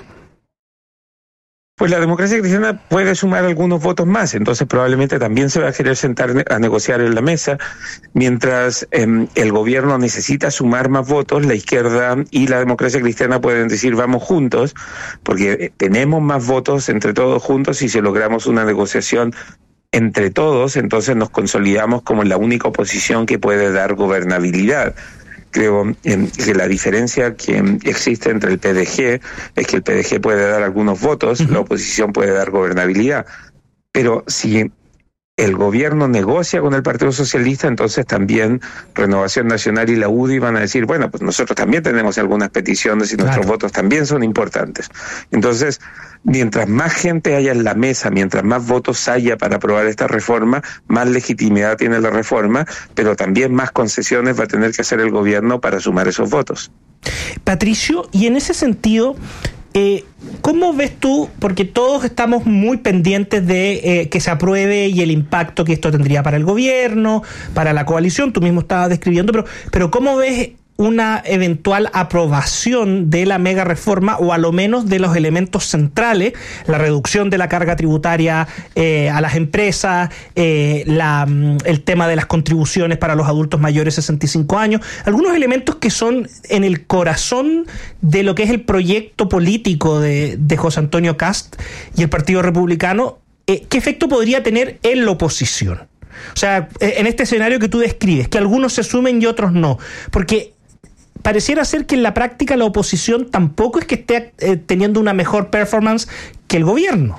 S19: Pues la democracia cristiana puede sumar algunos votos más, entonces probablemente también se va a querer sentar a negociar en la mesa, mientras eh, el gobierno necesita sumar más votos, la izquierda y la democracia cristiana pueden decir vamos juntos, porque tenemos más votos entre todos juntos, y si logramos una negociación entre todos, entonces nos consolidamos como la única oposición que puede dar gobernabilidad. Creo eh, que la diferencia que existe entre el P D G es que el P D G puede dar algunos votos, uh-huh. la oposición puede dar gobernabilidad. Pero si el gobierno negocia con el Partido Socialista, entonces también Renovación Nacional y la U D I van a decir, bueno, pues nosotros también tenemos algunas peticiones y claro. nuestros votos también son importantes. Entonces, mientras más gente haya en la mesa, mientras más votos haya para aprobar esta reforma, más legitimidad tiene la reforma, pero también más concesiones va a tener que hacer el gobierno para sumar esos votos.
S13: Patricio, y en ese sentido, Eh, ¿cómo ves tú? Porque todos estamos muy pendientes de eh, que se apruebe y el impacto que esto tendría para el gobierno, para la coalición, tú mismo estabas describiendo, pero, pero ¿cómo ves una eventual aprobación de la mega reforma, o a lo menos de los elementos centrales, la reducción de la carga tributaria eh, a las empresas, eh, la, el tema de las contribuciones para los adultos mayores de sesenta y cinco años, algunos elementos que son en el corazón de lo que es el proyecto político de, de José Antonio Kast y el Partido Republicano? Eh, ¿Qué efecto podría tener en la oposición? O sea, en este escenario que tú describes, que algunos se sumen y otros no, porque pareciera ser que en la práctica la oposición tampoco es que esté eh, teniendo una mejor performance que el gobierno.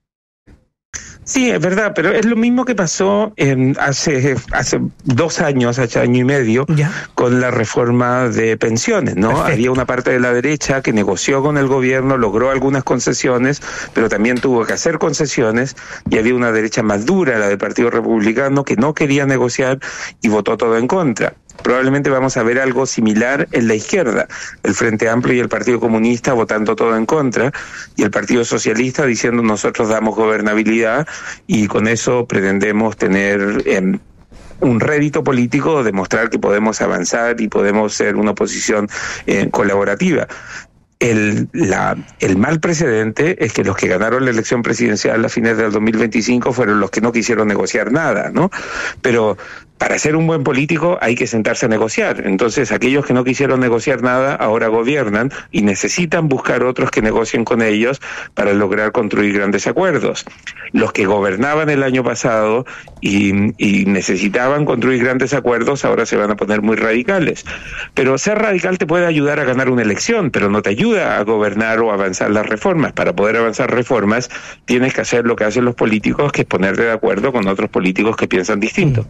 S19: Sí, es verdad, pero es lo mismo que pasó en hace hace dos años, hace año y medio, ¿ya? Con la reforma de pensiones, ¿no? Perfecto. Había una parte de la derecha que negoció con el gobierno, logró algunas concesiones, pero también tuvo que hacer concesiones, y había una derecha más dura, la del Partido Republicano, que no quería negociar y votó todo en contra. Probablemente vamos a ver algo similar en la izquierda, el Frente Amplio y el Partido Comunista votando todo en contra, y el Partido Socialista diciendo nosotros damos gobernabilidad y con eso pretendemos tener eh, un rédito político, demostrar que podemos avanzar y podemos ser una oposición eh, colaborativa. El, la, el mal precedente es que los que ganaron la elección presidencial a fines del dos mil veinticinco fueron los que no quisieron negociar nada, ¿no? Pero para ser un buen político hay que sentarse a negociar. Entonces, aquellos que no quisieron negociar nada ahora gobiernan y necesitan buscar otros que negocien con ellos para lograr construir grandes acuerdos. Los que gobernaban el año pasado y, y necesitaban construir grandes acuerdos ahora se van a poner muy radicales. Pero ser radical te puede ayudar a ganar una elección, pero no te ayuda a gobernar o avanzar las reformas. Para poder avanzar reformas tienes que hacer lo que hacen los políticos, que es ponerte de acuerdo con otros políticos que piensan distinto.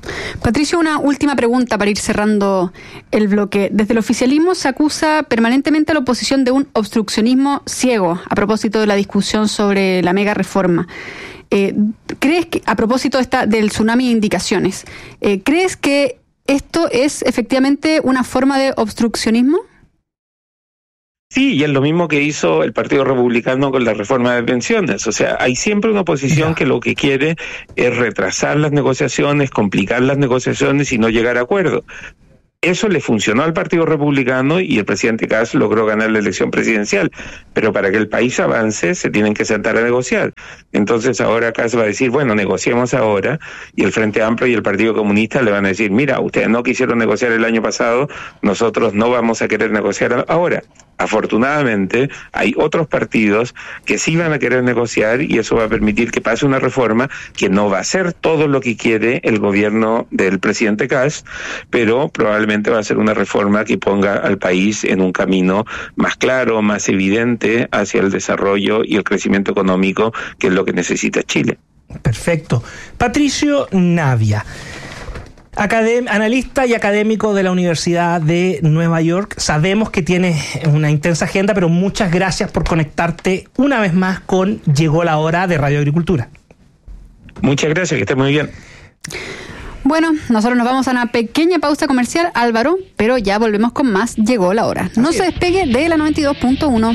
S18: Patricio, una última pregunta para ir cerrando el bloque. Desde el oficialismo se acusa permanentemente a la oposición de un obstruccionismo ciego a propósito de la discusión sobre la mega reforma. Eh, ¿Crees que, a propósito de esta, del tsunami de indicaciones, eh, ¿crees que esto es efectivamente una forma de obstruccionismo?
S19: Sí, y es lo mismo que hizo el Partido Republicano con la reforma de pensiones. O sea, hay siempre una oposición que lo que quiere es retrasar las negociaciones, complicar las negociaciones y no llegar a acuerdo. Eso le funcionó al Partido Republicano y el presidente Kass logró ganar la elección presidencial. Pero para que el país avance se tienen que sentar a negociar. Entonces ahora Kass va a decir, bueno, negociemos ahora, y el Frente Amplio y el Partido Comunista le van a decir, mira, ustedes no quisieron negociar el año pasado, nosotros no vamos a querer negociar ahora. Afortunadamente, hay otros partidos que sí van a querer negociar y eso va a permitir que pase una reforma que no va a ser todo lo que quiere el gobierno del presidente Kass, pero probablemente va a ser una reforma que ponga al país en un camino más claro, más evidente hacia el desarrollo y el crecimiento económico, que es lo que necesita Chile.
S13: Perfecto. Patricio Navia, Academ- analista y académico de la Universidad de Nueva York. Sabemos que tienes una intensa agenda, pero muchas gracias por conectarte una vez más con Llegó la Hora de Radio Agricultura.
S19: Muchas gracias, que estés muy bien.
S18: Bueno, nosotros nos vamos a una pequeña pausa comercial, Álvaro, pero ya volvemos con más Llegó la Hora. No se despegue de la noventa y dos punto uno.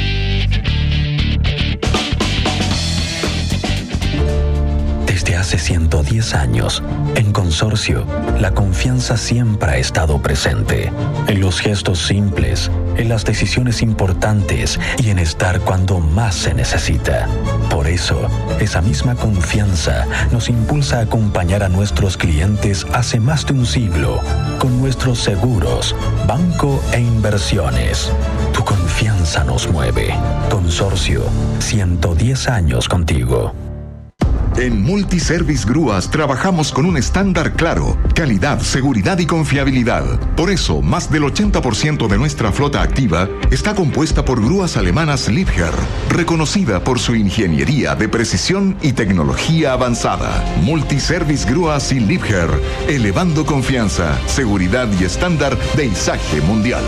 S20: Desde hace ciento diez años, en Consorcio, la confianza siempre ha estado presente. En los gestos simples, en las decisiones importantes y en estar cuando más se necesita. Por eso, esa misma confianza nos impulsa a acompañar a nuestros clientes hace más de un siglo con nuestros seguros, banco e inversiones. Tu confianza nos mueve. Consorcio, ciento diez años contigo.
S7: En Multiservice Grúas trabajamos con un estándar claro, calidad, seguridad y confiabilidad. Por eso, más del ochenta por ciento de nuestra flota activa está compuesta por grúas alemanas Liebherr, reconocida por su ingeniería de precisión y tecnología avanzada. Multiservice Grúas y Liebherr, elevando confianza, seguridad y estándar de izaje mundial.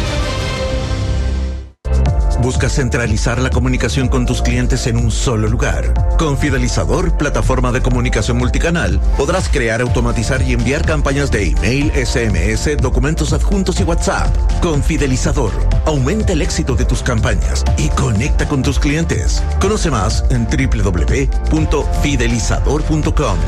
S11: ¿Buscas centralizar la comunicación con tus clientes en un solo lugar? Con Fidelizador, plataforma de comunicación multicanal, podrás crear, automatizar y enviar campañas de email, S M S, documentos adjuntos y WhatsApp. Con Fidelizador, aumenta el éxito de tus campañas y conecta con tus clientes. Conoce más en doble u doble u doble u punto fidelizador punto com.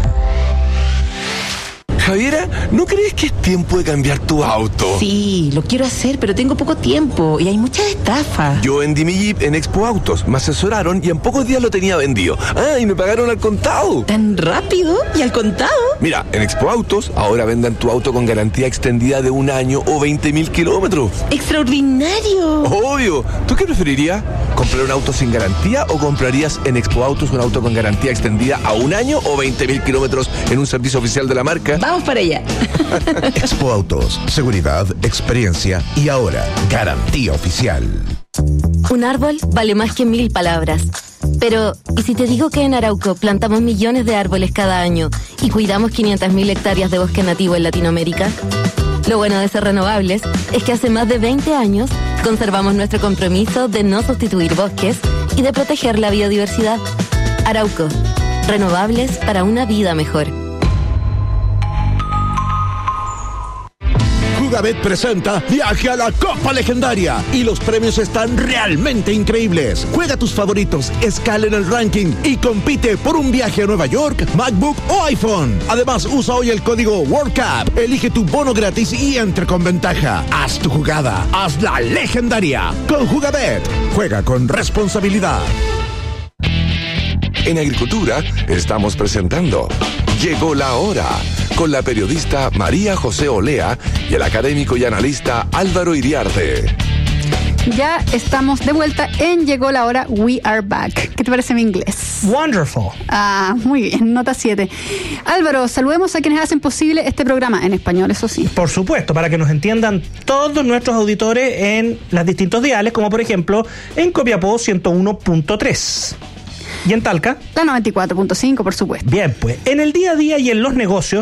S3: Javiera, ¿no crees que es tiempo de cambiar tu auto?
S4: Sí, lo quiero hacer, pero tengo poco tiempo y hay muchas estafas.
S3: Yo vendí mi Jeep en Expo Autos, me asesoraron y en pocos días lo tenía vendido. Ah, y me pagaron al contado.
S4: ¿Tan rápido? ¿Y al contado?
S3: Mira, en Expo Autos ahora vendan tu auto con garantía extendida de un año o veinte mil kilómetros.
S4: ¡Extraordinario!
S3: Obvio. ¿Tú qué preferirías? ¿Comprar un auto sin garantía o comprarías en Expo Autos un auto con garantía extendida a un año o veinte mil kilómetros en un servicio oficial de la marca?
S4: Vamos para allá.
S11: Expo Autos, seguridad, experiencia y ahora, garantía oficial.
S6: Un árbol vale más que mil palabras. Pero, ¿y si te digo que en Arauco plantamos millones de árboles cada año y cuidamos quinientas mil hectáreas de bosque nativo en Latinoamérica? Lo bueno de ser renovables es que hace más de veinte años conservamos nuestro compromiso de no sustituir bosques y de proteger la biodiversidad. Arauco, renovables para una vida mejor.
S11: Jugabet presenta Viaje a la Copa Legendaria y los premios están realmente increíbles. Juega tus favoritos, escala en el ranking y compite por un viaje a Nueva York, MacBook o iPhone. Además, usa hoy el código WorldCup, elige tu bono gratis y entre con ventaja. Haz tu jugada, hazla legendaria. Con Jugabet, juega con responsabilidad.
S3: En Agricultura estamos presentando Llegó la Hora, con la periodista María José Olea y el académico y analista Álvaro Iriarte.
S18: Ya estamos de vuelta en Llegó la Hora, We Are Back. ¿Qué te parece mi inglés?
S13: Wonderful.
S18: Ah, muy bien, nota siete. Álvaro, saludemos a quienes hacen posible este programa, en español, eso sí.
S13: Por supuesto, para que nos entiendan todos nuestros auditores en los distintos diales, como por ejemplo en Copiapó ciento uno punto tres. ¿Y en Talca?
S18: La noventa y cuatro punto cinco, por supuesto.
S13: Bien, pues en el día a día y en los negocios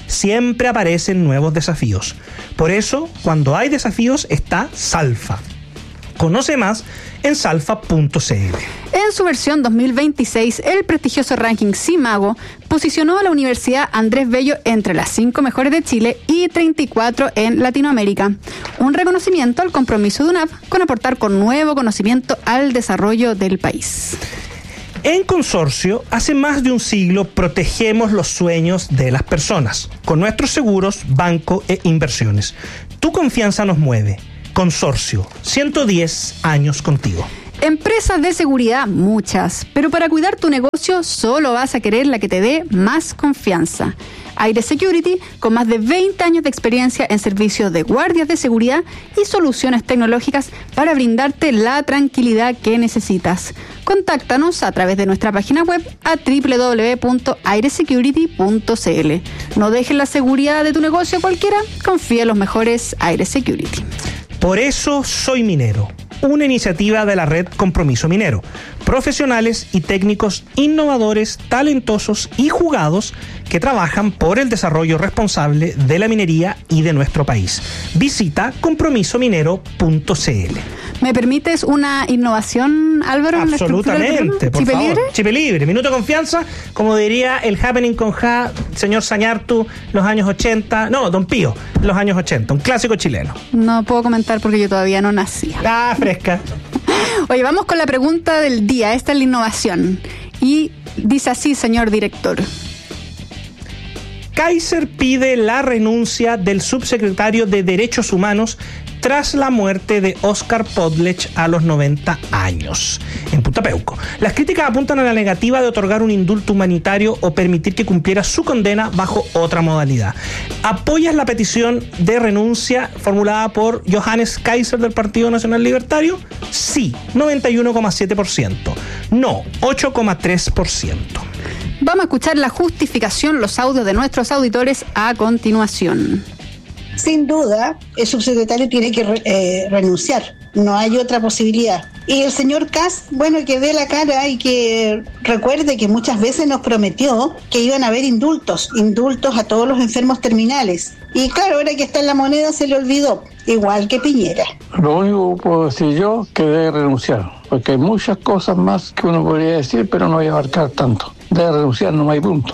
S21: siempre aparecen nuevos desafíos. Por eso, cuando hay desafíos, está Salfa. Conoce más en salfa punto c l.
S18: En su versión dos mil veintiséis, el prestigioso ranking CIMAGO posicionó a la Universidad Andrés Bello entre las cinco mejores de Chile y treinta y cuatro en Latinoamérica. Un reconocimiento al compromiso de UNAP con aportar con nuevo conocimiento al desarrollo del país.
S21: En Consorcio, hace más de un siglo protegemos los sueños de las personas con nuestros seguros, banco e inversiones. Tu confianza nos mueve. Consorcio, ciento diez años contigo.
S18: Empresas de seguridad, muchas, pero para cuidar tu negocio solo vas a querer la que te dé más confianza. Aire Security, con más de veinte años de experiencia en servicios de guardias de seguridad y soluciones tecnológicas para brindarte la tranquilidad que necesitas. Contáctanos a través de nuestra página web a doble u doble u doble u punto aire security punto c l. No dejes la seguridad de tu negocio a cualquiera, confía en los mejores Aire Security.
S21: Por eso soy minero. Una iniciativa de la red Compromiso Minero. Profesionales y técnicos innovadores, talentosos y jugados que trabajan por el desarrollo responsable de la minería y de nuestro país. Visita compromiso minero punto c l.
S18: ¿Me permites una innovación, Álvaro?
S21: Absolutamente, por
S18: ¿Chipe
S21: favor.
S18: libre?
S21: Chipe libre, minuto de confianza, como diría el Happening con Ja, señor Sañartu, los años ochenta, no, Don Pío, los años ochenta, un clásico chileno.
S18: No puedo comentar porque yo todavía no nací.
S21: Ah, fresca.
S18: Oye, vamos con la pregunta del día. Esta es la innovación. Y dice así, señor director.
S21: Kaiser pide la renuncia del subsecretario de Derechos Humanos tras la muerte de Oscar Podlech a los noventa años, en Punta Peuco. Las críticas apuntan a la negativa de otorgar un indulto humanitario o permitir que cumpliera su condena bajo otra modalidad. ¿Apoyas la petición de renuncia formulada por Johannes Kaiser del Partido Nacional Libertario? Sí, noventa y uno coma siete por ciento. No, ocho coma tres por ciento.
S18: Vamos a escuchar la justificación, los audios de nuestros auditores a continuación.
S22: Sin duda, el subsecretario tiene que re, eh, renunciar. No hay otra posibilidad. Y el señor Kass, bueno, que dé la cara y que recuerde que muchas veces nos prometió que iban a haber indultos, indultos a todos los enfermos terminales. Y claro, ahora que está en la moneda se le olvidó, igual que Piñera.
S23: Lo único que puedo decir yo es que debe renunciar, porque hay muchas cosas más que uno podría decir, pero no voy a abarcar tanto. Debe renunciar, no hay punto.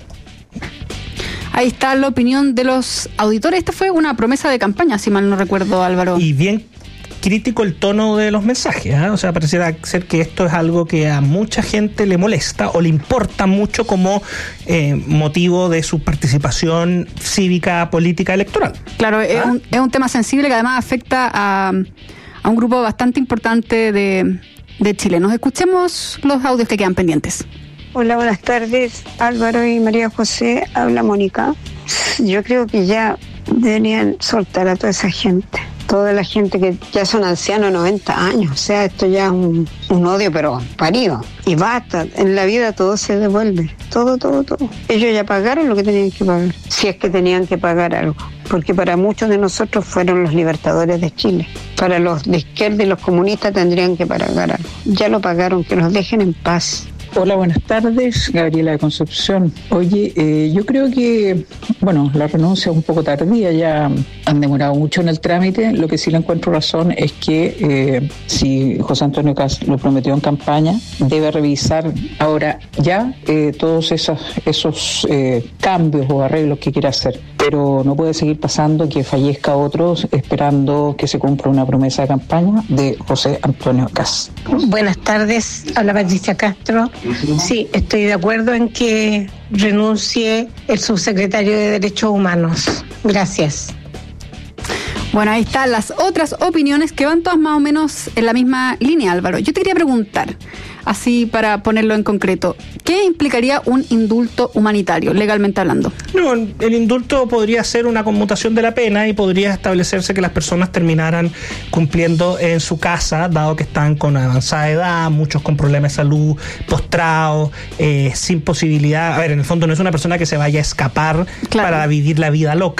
S18: Ahí está la opinión de los auditores. Esta fue una promesa de campaña, si mal no recuerdo, Álvaro.
S21: Y bien crítico el tono de los mensajes, ¿eh? O sea, pareciera ser que esto es algo que a mucha gente le molesta o le importa mucho como eh, motivo de su participación cívica, política, electoral.
S18: Claro, ¿Ah? es, un, es un tema sensible que además afecta a, a un grupo bastante importante de, de chilenos. Escuchemos los audios que quedan pendientes.
S24: Hola, buenas tardes, Álvaro y María José, habla Mónica. Yo creo que ya deberían soltar a toda esa gente, toda la gente que ya son ancianos, noventa años, o sea, esto ya es un, un odio pero parido. Y basta, en la vida todo se devuelve, todo, todo, todo. Ellos ya pagaron lo que tenían que pagar, si es que tenían que pagar algo, porque para muchos de nosotros fueron los libertadores de Chile. Para los de izquierda y los comunistas tendrían que pagar algo. Ya lo pagaron, que los dejen en paz.
S25: Hola, buenas tardes, Gabriela de Concepción. Oye, eh, yo creo que, bueno, la renuncia es un poco tardía, ya han demorado mucho en el trámite. Lo que sí le encuentro razón es que eh, si José Antonio Kass lo prometió en campaña, debe revisar ahora ya eh, todos esos, esos eh, cambios o arreglos que quiera hacer. Pero no puede seguir pasando que fallezca otro esperando que se cumpla una promesa de campaña de José Antonio Kass.
S26: Buenas tardes, habla Patricia Castro. Sí, estoy de acuerdo en que renuncie el subsecretario de Derechos Humanos. Gracias.
S18: Bueno, ahí están las otras opiniones que van todas más o menos en la misma línea, Álvaro. Yo te quería preguntar, así para ponerlo en concreto, ¿qué implicaría un indulto humanitario, legalmente hablando?
S21: No, el indulto podría ser una conmutación de la pena y podría establecerse que las personas terminaran cumpliendo en su casa, dado que están con avanzada edad, muchos con problemas de salud, postrados, eh, sin posibilidad. A ver, en el fondo no es una persona que se vaya a escapar claro. para vivir la vida loca.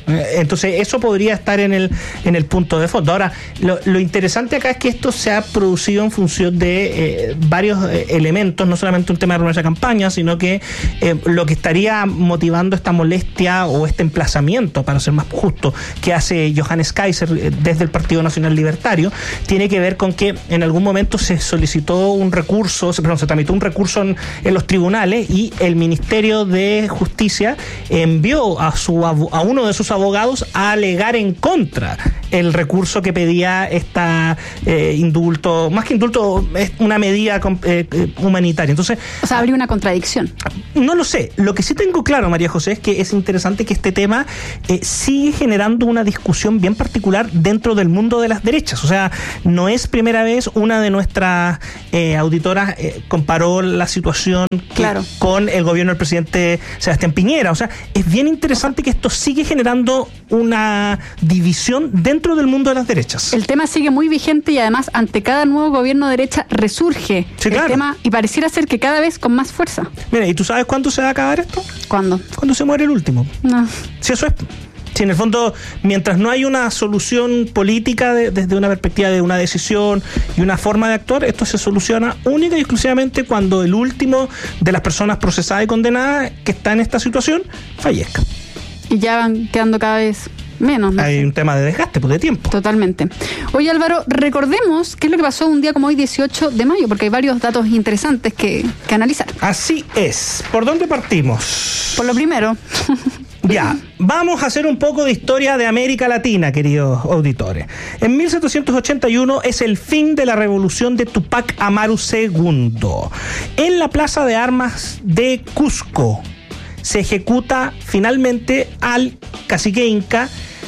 S21: Entonces eso podría estar en el en el punto de fondo. Ahora, lo, lo interesante acá es que esto se ha producido en función de eh, varios eh, elementos, no solamente un tema de nuestra campaña, sino que eh, lo que estaría motivando esta molestia o este emplazamiento, para ser más justo, que hace Johannes Kaiser eh, desde el Partido Nacional Libertario, tiene que ver con que en algún momento se solicitó un recurso, se, perdón, se tramitó un recurso en, en los tribunales y el Ministerio de Justicia envió a su a uno de sus abogados a alegar en contra el recurso que pedía esta eh, indulto, más que indulto, es una medida eh, humanitaria. Entonces,
S18: o sea, habría una contradicción.
S21: No lo sé. Lo que sí tengo claro, María José, es que es interesante que este tema eh, sigue generando una discusión bien particular dentro del mundo de las derechas. O sea, no es primera vez. Una de nuestras eh, auditoras eh, comparó la situación
S18: claro.
S21: con el gobierno del presidente Sebastián Piñera. O sea, es bien interesante que esto sigue generando una división dentro del mundo de las derechas.
S18: El tema sigue muy vigente y además ante cada nuevo gobierno de derecha resurge
S21: sí,
S18: el
S21: claro.
S18: tema y pareciera ser que cada vez con más fuerza.
S21: Mira, ¿y tú sabes cuándo se va a acabar esto?
S18: ¿Cuándo?
S21: Cuando se muere el último.
S18: No.
S21: Si eso es... Si en el fondo, mientras no hay una solución política de, desde una perspectiva de una decisión y una forma de actuar, esto se soluciona única y exclusivamente cuando el último de las personas procesadas y condenadas que está en esta situación fallezca.
S18: Y ya van quedando cada vez menos. ¿No?
S21: Hay un tema de desgaste, pues de tiempo.
S18: Totalmente. Oye, Álvaro, recordemos qué es lo que pasó un día como hoy, dieciocho de mayo, porque hay varios datos interesantes que, que analizar.
S21: Así es. ¿Por dónde partimos?
S18: Por lo primero.
S21: Ya, vamos a hacer un poco de historia de América Latina, queridos auditores. En mil setecientos ochenta y uno es el fin de la revolución de Tupac Amaru segundo. En la Plaza de Armas de Cusco se ejecuta finalmente al cacique inca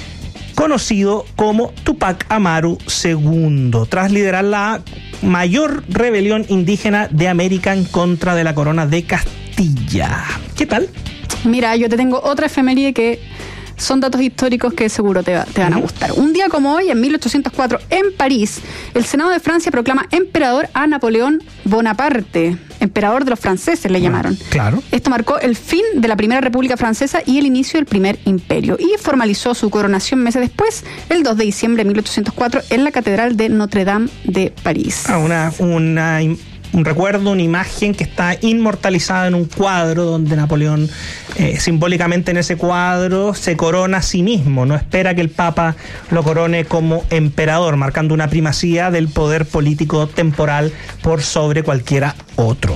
S21: conocido como Tupac Amaru segundo, tras liderar la mayor rebelión indígena de América en contra de la corona de Castilla. ¿Qué tal?
S18: Mira, yo te tengo otra efeméride que son datos históricos que seguro te, va, te van a gustar. Un día como hoy, en mil ochocientos cuatro, en París, el Senado de Francia proclama emperador a Napoleón Bonaparte, emperador de los franceses le llamaron.
S21: Claro.
S18: Esto marcó el fin de la Primera República Francesa y el inicio del Primer Imperio, y formalizó su coronación meses después, el dos de diciembre de mil ochocientos cuatro, en la Catedral de Notre Dame de París.
S21: Ah, una... una un recuerdo, una imagen que está inmortalizada en un cuadro donde Napoleón, eh, simbólicamente en ese cuadro, se corona a sí mismo, no espera que el Papa lo corone como emperador, marcando una primacía del poder político temporal por sobre cualquiera otro.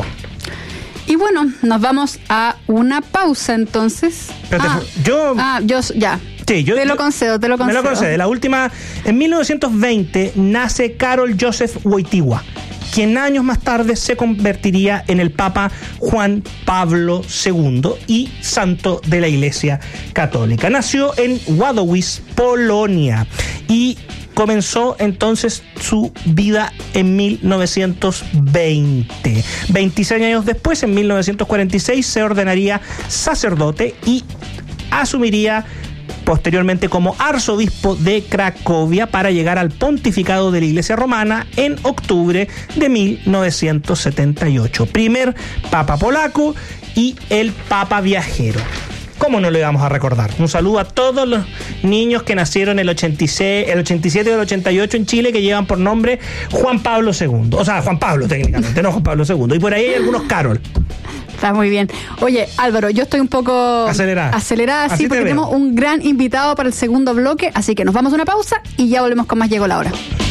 S18: Y bueno, nos vamos a una pausa entonces.
S21: Pero
S18: ah,
S21: te, yo...
S18: Ah, yo ya.
S21: Sí, yo,
S18: te lo
S21: yo,
S18: concedo, te lo concedo.
S21: Me lo concede. La última, en mil novecientos veinte nace Karol Joseph Wojtyła, quien años más tarde se convertiría en el Papa Juan Pablo segundo y santo de la Iglesia Católica. Nació en Wadowice, Polonia, y comenzó entonces su vida en mil novecientos veinte. veintiséis años después, en mil novecientos cuarenta y seis, se ordenaría sacerdote y asumiría posteriormente como arzobispo de Cracovia para llegar al pontificado de la Iglesia Romana en octubre de mil novecientos setenta y ocho. Primer papa polaco y el papa viajero. ¿Cómo no lo íbamos a recordar? Un saludo a todos los niños que nacieron el ochenta y seis, el ochenta y siete y el ochenta y ocho en Chile, que llevan por nombre Juan Pablo segundo. O sea, Juan Pablo técnicamente, no Juan Pablo segundo. Y por ahí hay algunos Carol.
S18: Está muy bien. Oye, Álvaro, yo estoy un poco
S21: acelerada,
S18: acelerada
S21: así
S18: sí, porque
S21: veo.
S18: Tenemos un gran invitado para el segundo bloque, así que nos vamos a una pausa y ya volvemos con más Llegó la Hora.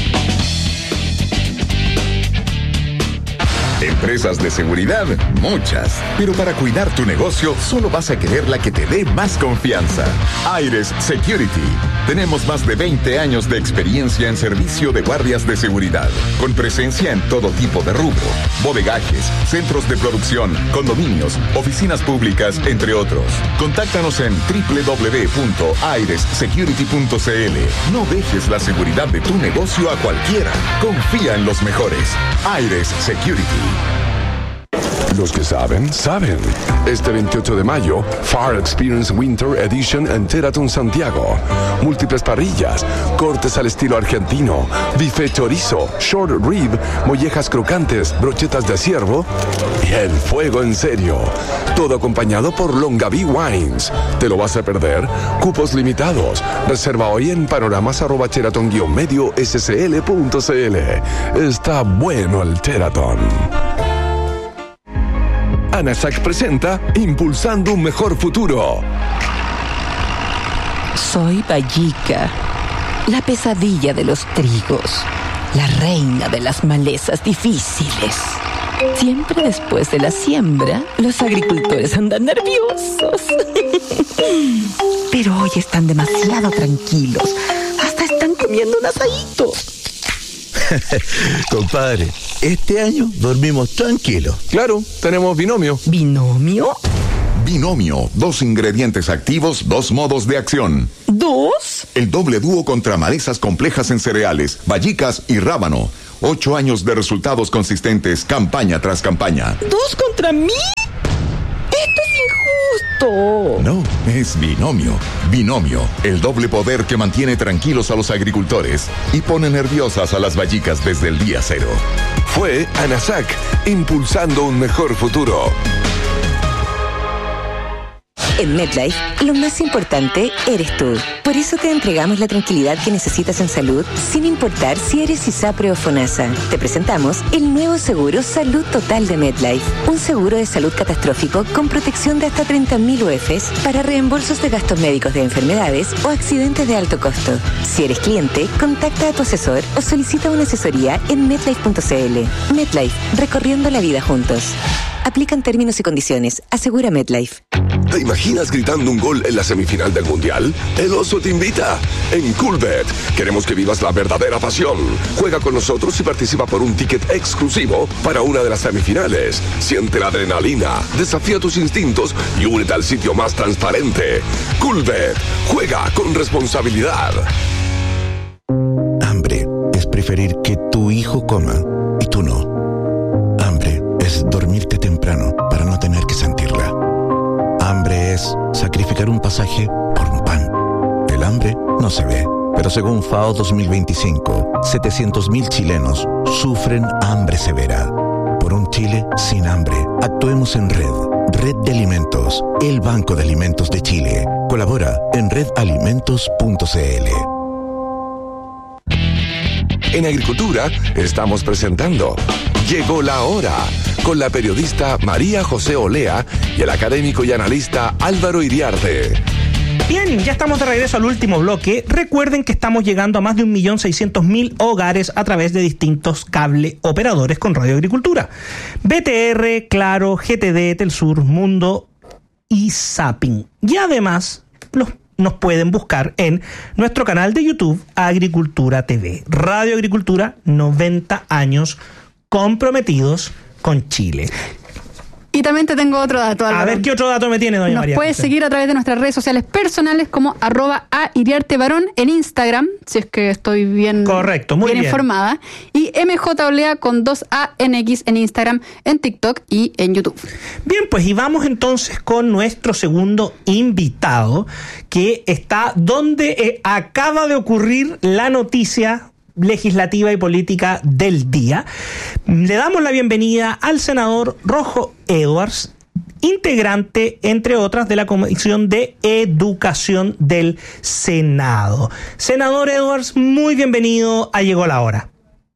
S7: Empresas de seguridad, muchas. Pero para cuidar tu negocio, solo vas a querer la que te dé más confianza. Aires Security. Tenemos más de veinte años de experiencia en servicio de guardias de seguridad, con presencia en todo tipo de rubro: bodegajes, centros de producción, condominios, oficinas públicas, entre otros. Contáctanos en doble u doble u doble u punto aires security punto c l. No dejes la seguridad de tu negocio a cualquiera. Confía en los mejores. Aires Security.
S3: Los que saben, saben. Este veintiocho de mayo, Far Experience Winter Edition en Sheraton Santiago. Múltiples parrillas, cortes al estilo argentino, bife chorizo, short rib, mollejas crocantes, brochetas de ciervo y el fuego en serio. Todo acompañado por Longaví Wines. ¿Te lo vas a perder? Cupos limitados. Reserva hoy en panoramas arroba sheraton guion medio scl punto cl. Está bueno el Sheraton. ANASAC presenta Impulsando un Mejor Futuro.
S1: Soy Vallica, la pesadilla de los trigos, la reina de las malezas difíciles. Siempre después de la siembra, los agricultores andan nerviosos. Pero hoy están demasiado tranquilos. Hasta están comiendo un asadito.
S11: Compadre, este año dormimos tranquilos.
S3: Claro, tenemos binomio.
S1: ¿Binomio?
S7: Binomio, dos ingredientes activos, dos modos de acción.
S1: ¿Dos?
S7: El doble dúo contra malezas complejas en cereales, vallicas y rábano. Ocho años de resultados consistentes, campaña tras campaña.
S1: ¿Dos contra mí? ¡Esto es injusto!
S7: No, es binomio. Binomio, el doble poder que mantiene tranquilos a los agricultores y pone nerviosas a las vallicas desde el día cero.
S3: Fue ANASAC, impulsando un mejor futuro.
S14: En MetLife, lo más importante eres tú. Por eso te entregamos la tranquilidad que necesitas en salud, sin importar si eres ISAPRE o FONASA. Te presentamos el nuevo seguro Salud Total de MetLife. Un seguro de salud catastrófico con protección de hasta treinta mil U F s para reembolsos de gastos médicos de enfermedades o accidentes de alto costo. Si eres cliente, contacta a tu asesor o solicita una asesoría en metlife punto cl. MetLife, recorriendo la vida juntos. Aplican términos y condiciones. Asegura MetLife.
S3: ¿Te imaginas gritando un gol en la semifinal del Mundial? El Oso te invita. En Coolbet, queremos que vivas la verdadera pasión. Juega con nosotros y participa por un ticket exclusivo para una de las semifinales. Siente la adrenalina, desafía tus instintos y únete al sitio más transparente. Coolbet, juega con responsabilidad.
S11: Hambre es preferir que tu hijo coma y tú no. Hambre es dormirte temprano para no tener que sentirla. Hambre es sacrificar un pasaje por un pan. El hambre no se ve, pero según FAO dos mil veinticinco, setecientos mil chilenos sufren hambre severa. Por un Chile sin hambre, actuemos en red. Red de Alimentos, el Banco de Alimentos de Chile. Colabora en red alimentos punto cl.
S3: En Agricultura estamos presentando Llegó la Hora, con la periodista María José Olea y el académico y analista Álvaro Iriarte.
S21: Bien, ya estamos de regreso al último bloque. Recuerden que estamos llegando a más de un millón seiscientos mil hogares a través de distintos cable operadores con Radio Agricultura. B T R, Claro, G T D, Telsur, Mundo y Zapping. Y además, los nos pueden buscar en nuestro canal de YouTube Agricultura T V. Radio Agricultura, noventa años comprometidos con Chile.
S18: Y también te tengo otro dato, Álvaro.
S21: A ver, ¿qué otro dato me tiene, doña
S18: Nos
S21: María?
S18: Nos puedes seguir a través de nuestras redes sociales personales como arroba a Iriarte Barón en Instagram, si es que estoy bien,
S21: Correcto, muy
S18: bien,
S21: bien
S18: informada. Y M J Olea con dos A N X en Instagram, en TikTok y en YouTube.
S21: Bien, pues y vamos entonces con nuestro segundo invitado, que está donde eh, acaba de ocurrir la noticia legislativa y política del día. Le damos la bienvenida al senador Rojo Edwards, integrante, entre otras, de la Comisión de Educación del Senado. Senador Edwards, muy bienvenido a Llegó la Hora.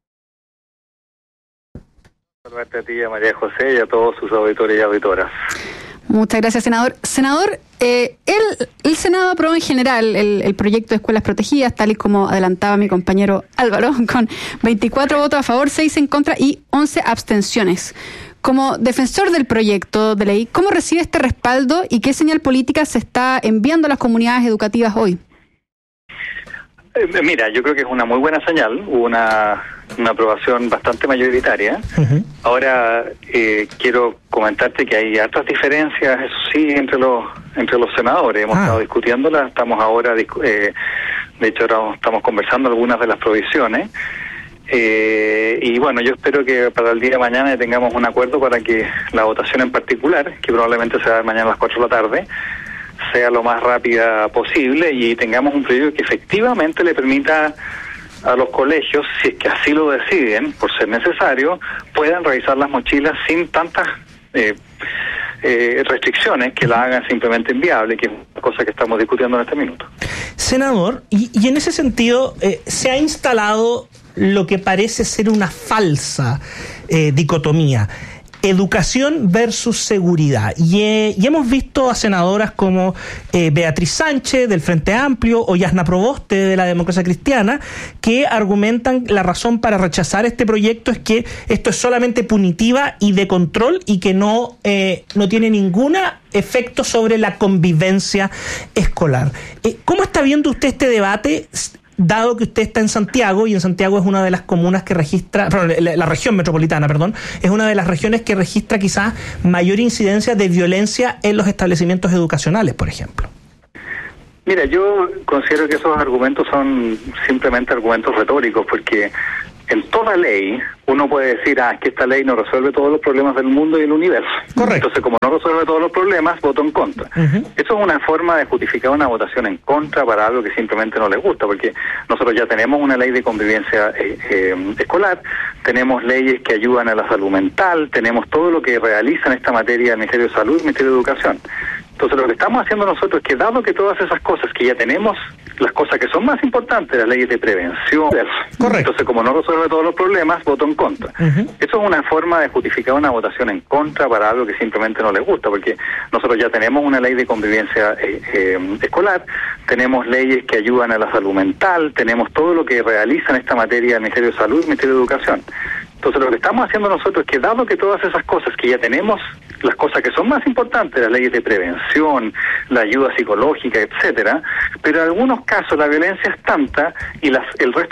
S2: Saludarte a ti, a María José y a todos sus auditores y auditoras.
S18: Muchas gracias, senador. Senador, eh, el, el Senado aprobó en general el, el proyecto de escuelas protegidas, tal y como adelantaba mi compañero Álvaro, con veinticuatro votos a favor, seis en contra y once abstenciones. Como defensor del proyecto de ley, ¿cómo recibe este respaldo y qué señal política se está enviando a las comunidades educativas hoy?
S2: Eh, mira, yo creo que es una muy buena señal, una, una aprobación bastante mayoritaria. Uh-huh. Ahora, eh, quiero comentarte que hay hartas diferencias, eso sí, entre los entre los senadores. Hemos ah. estado discutiéndolas, estamos ahora, eh, de hecho ahora estamos conversando algunas de las provisiones. Eh, y bueno, yo espero que para el día de mañana tengamos un acuerdo para que la votación en particular, que probablemente se va a dar mañana a las cuatro de la tarde, sea lo más rápida posible y tengamos un proyecto que efectivamente le permita a los colegios, si es que así lo deciden, por ser necesario, puedan revisar las mochilas sin tantas eh, eh, restricciones que la hagan simplemente inviable, que es una cosa que estamos discutiendo en este minuto.
S21: Senador, y, y en ese sentido eh, se ha instalado lo que parece ser una falsa eh, dicotomía. Educación versus seguridad. Y, eh, y hemos visto a senadoras como eh, Beatriz Sánchez del Frente Amplio o Yasna Proboste de la Democracia Cristiana que argumentan la razón para rechazar este proyecto es que esto es solamente punitiva y de control y que no, eh, no tiene ningún efecto sobre la convivencia escolar. Eh, ¿Cómo está viendo usted este debate? Dado que usted está en Santiago, y en Santiago es una de las comunas que registra, perdón, la, la región metropolitana, perdón, es una de las regiones que registra quizás mayor incidencia de violencia en los establecimientos educacionales, por ejemplo.
S2: Mira, yo considero que esos argumentos son simplemente argumentos retóricos, porque en toda ley uno puede decir, ah, es que esta ley no resuelve todos los problemas del mundo y del universo. Correcto. Entonces, como no resuelve todos los problemas, voto en contra. Uh-huh. Eso es una forma de justificar una votación en contra para algo que simplemente no les gusta, porque nosotros ya tenemos una ley de convivencia eh, eh, escolar, tenemos leyes que ayudan a la salud mental, tenemos todo lo que realiza en esta materia el Ministerio de Salud y el Ministerio de Educación. Entonces, lo que estamos haciendo nosotros es que, dado que todas esas cosas que ya tenemos, las cosas que son más importantes, las leyes de prevención, correcto. Entonces, como no resuelve todos los problemas, voto en contra. Uh-huh. Eso es una forma de justificar una votación en contra para algo que simplemente no les gusta, porque nosotros ya tenemos una ley de convivencia eh, eh, escolar, tenemos leyes que ayudan a la salud mental, tenemos todo lo que realiza en esta materia el Ministerio de Salud y el Ministerio de Educación. Entonces, lo que estamos haciendo nosotros es que, dado que todas esas cosas que ya tenemos, las cosas que son más importantes, las leyes de prevención, la ayuda psicológica, etcétera, pero en algunos casos la violencia es tanta y las, el resto